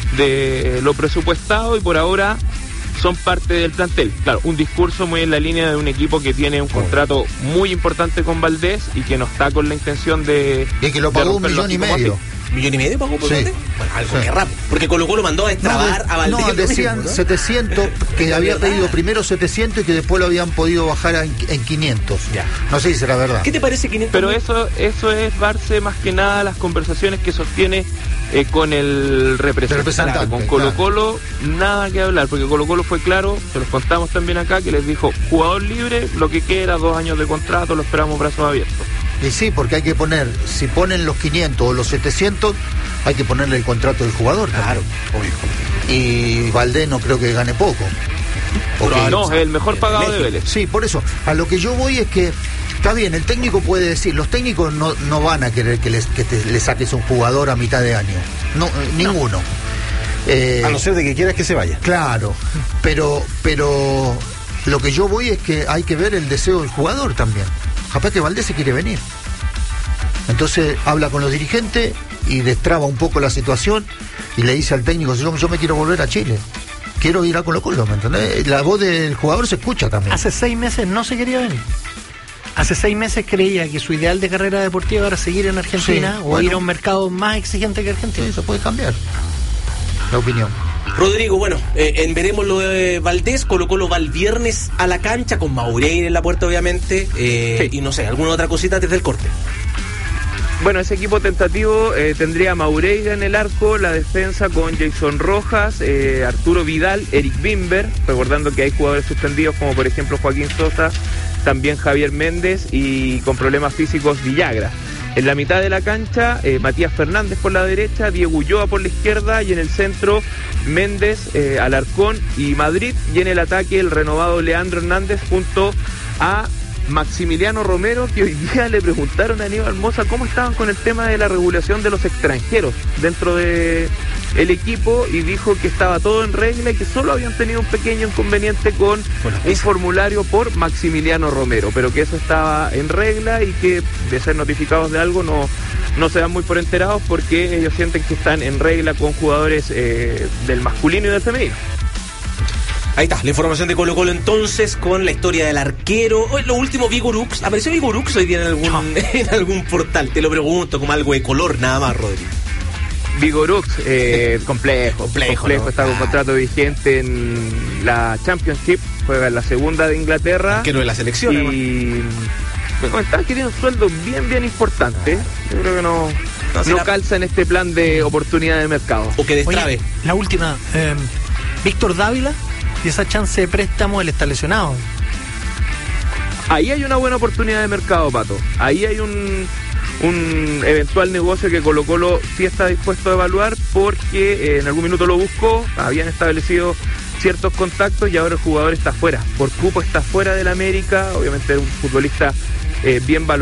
lo presupuestado y por ahora son parte del plantel. Claro, un discurso muy en la línea de un equipo que tiene un contrato muy importante con Valdés y que no está con la intención de... Y que lo pagó 1,5 millones. ¿1,5 millones pagó por Valdés? Bueno, algo que rápido. Porque Colo-Colo mandó a destrabar a Valdés. No, decían 700, que había pedido primero 700 y que después lo habían podido bajar en 500. Ya. No sé si será verdad. ¿Qué te parece 500? Pero eso es darse más que nada las conversaciones que sostiene con el representante. Con Colo-Colo, claro, nada que hablar, porque Colo-Colo fue claro, se los contamos también acá, que les dijo: jugador libre, lo que quiera, 2 años de contrato, lo esperamos brazos abiertos. Y sí, porque hay que poner, si ponen los 500 o los 700, hay que ponerle el contrato del jugador. Claro, obvio. Y Valdés no creo que gane poco. No, es el mejor pagado de Vélez. Sí, por eso, a lo que yo voy es que está bien, el técnico puede decir, los técnicos no van a querer que le saques un jugador a mitad de año. No, ninguno. A no ser de que quieras que se vaya. Claro, pero lo que yo voy es que hay que ver el deseo del jugador también. Capaz que Valdés se quiere venir. Entonces habla con los dirigentes y destraba un poco la situación y le dice al técnico: yo me quiero volver a Chile. Quiero ir a Colo-Colo, ¿me entendés? La voz del jugador se escucha también. Hace 6 meses no se quería venir. Hace 6 meses creía que su ideal de carrera deportiva era seguir en Argentina, o ir a un mercado más exigente que Argentina. Sí, se puede cambiar la opinión. Rodrigo, bueno, veremos lo de Valdés. Colo-Colo va el viernes a la cancha con Maureira en la puerta, obviamente, y no sé, alguna otra cosita desde el corte. Bueno, ese equipo tentativo tendría a Maureira en el arco, la defensa con Jason Rojas, Arturo Vidal, Eric Bimber, recordando que hay jugadores suspendidos como por ejemplo Joaquín Sosa, también Javier Méndez y con problemas físicos Villagra. En la mitad de la cancha, Matías Fernández por la derecha, Diego Ulloa por la izquierda, y en el centro Méndez, Alarcón y Madrid, y en el ataque el renovado Leandro Hernández junto a Maximiliano Romero, que hoy día le preguntaron a Aníbal Mosa cómo estaban con el tema de la regulación de los extranjeros dentro de el equipo, y dijo que estaba todo en regla y que solo habían tenido un pequeño inconveniente con un formulario por Maximiliano Romero, pero que eso estaba en regla y que de ser notificados de algo no se dan muy por enterados, porque ellos sienten que están en regla con jugadores del masculino y del femenino. Ahí está, la información de Colo-Colo entonces, con la historia del arquero. Hoy lo último, Vigorux. ¿Apareció Vigorux hoy día en algún portal? Te lo pregunto, como algo de color, nada más, Rodrigo. Vigorux, complejo, ¿no? Está con contrato vigente en la Championship, juega en la segunda de Inglaterra. Arquero de la selección, y me comentaban que tiene un sueldo bien importante. Yo creo que no calza en este plan de oportunidad de mercado. O que destrabe. Oye, la última, Víctor Dávila y esa chance de préstamo él está lesionado. Ahí hay una buena oportunidad de mercado, Pato. Ahí hay un eventual negocio que Colo-Colo sí está dispuesto a evaluar, porque en algún minuto lo buscó, habían establecido ciertos contactos y ahora el jugador está fuera. Por cupo está fuera del América, obviamente es un futbolista bien valorado.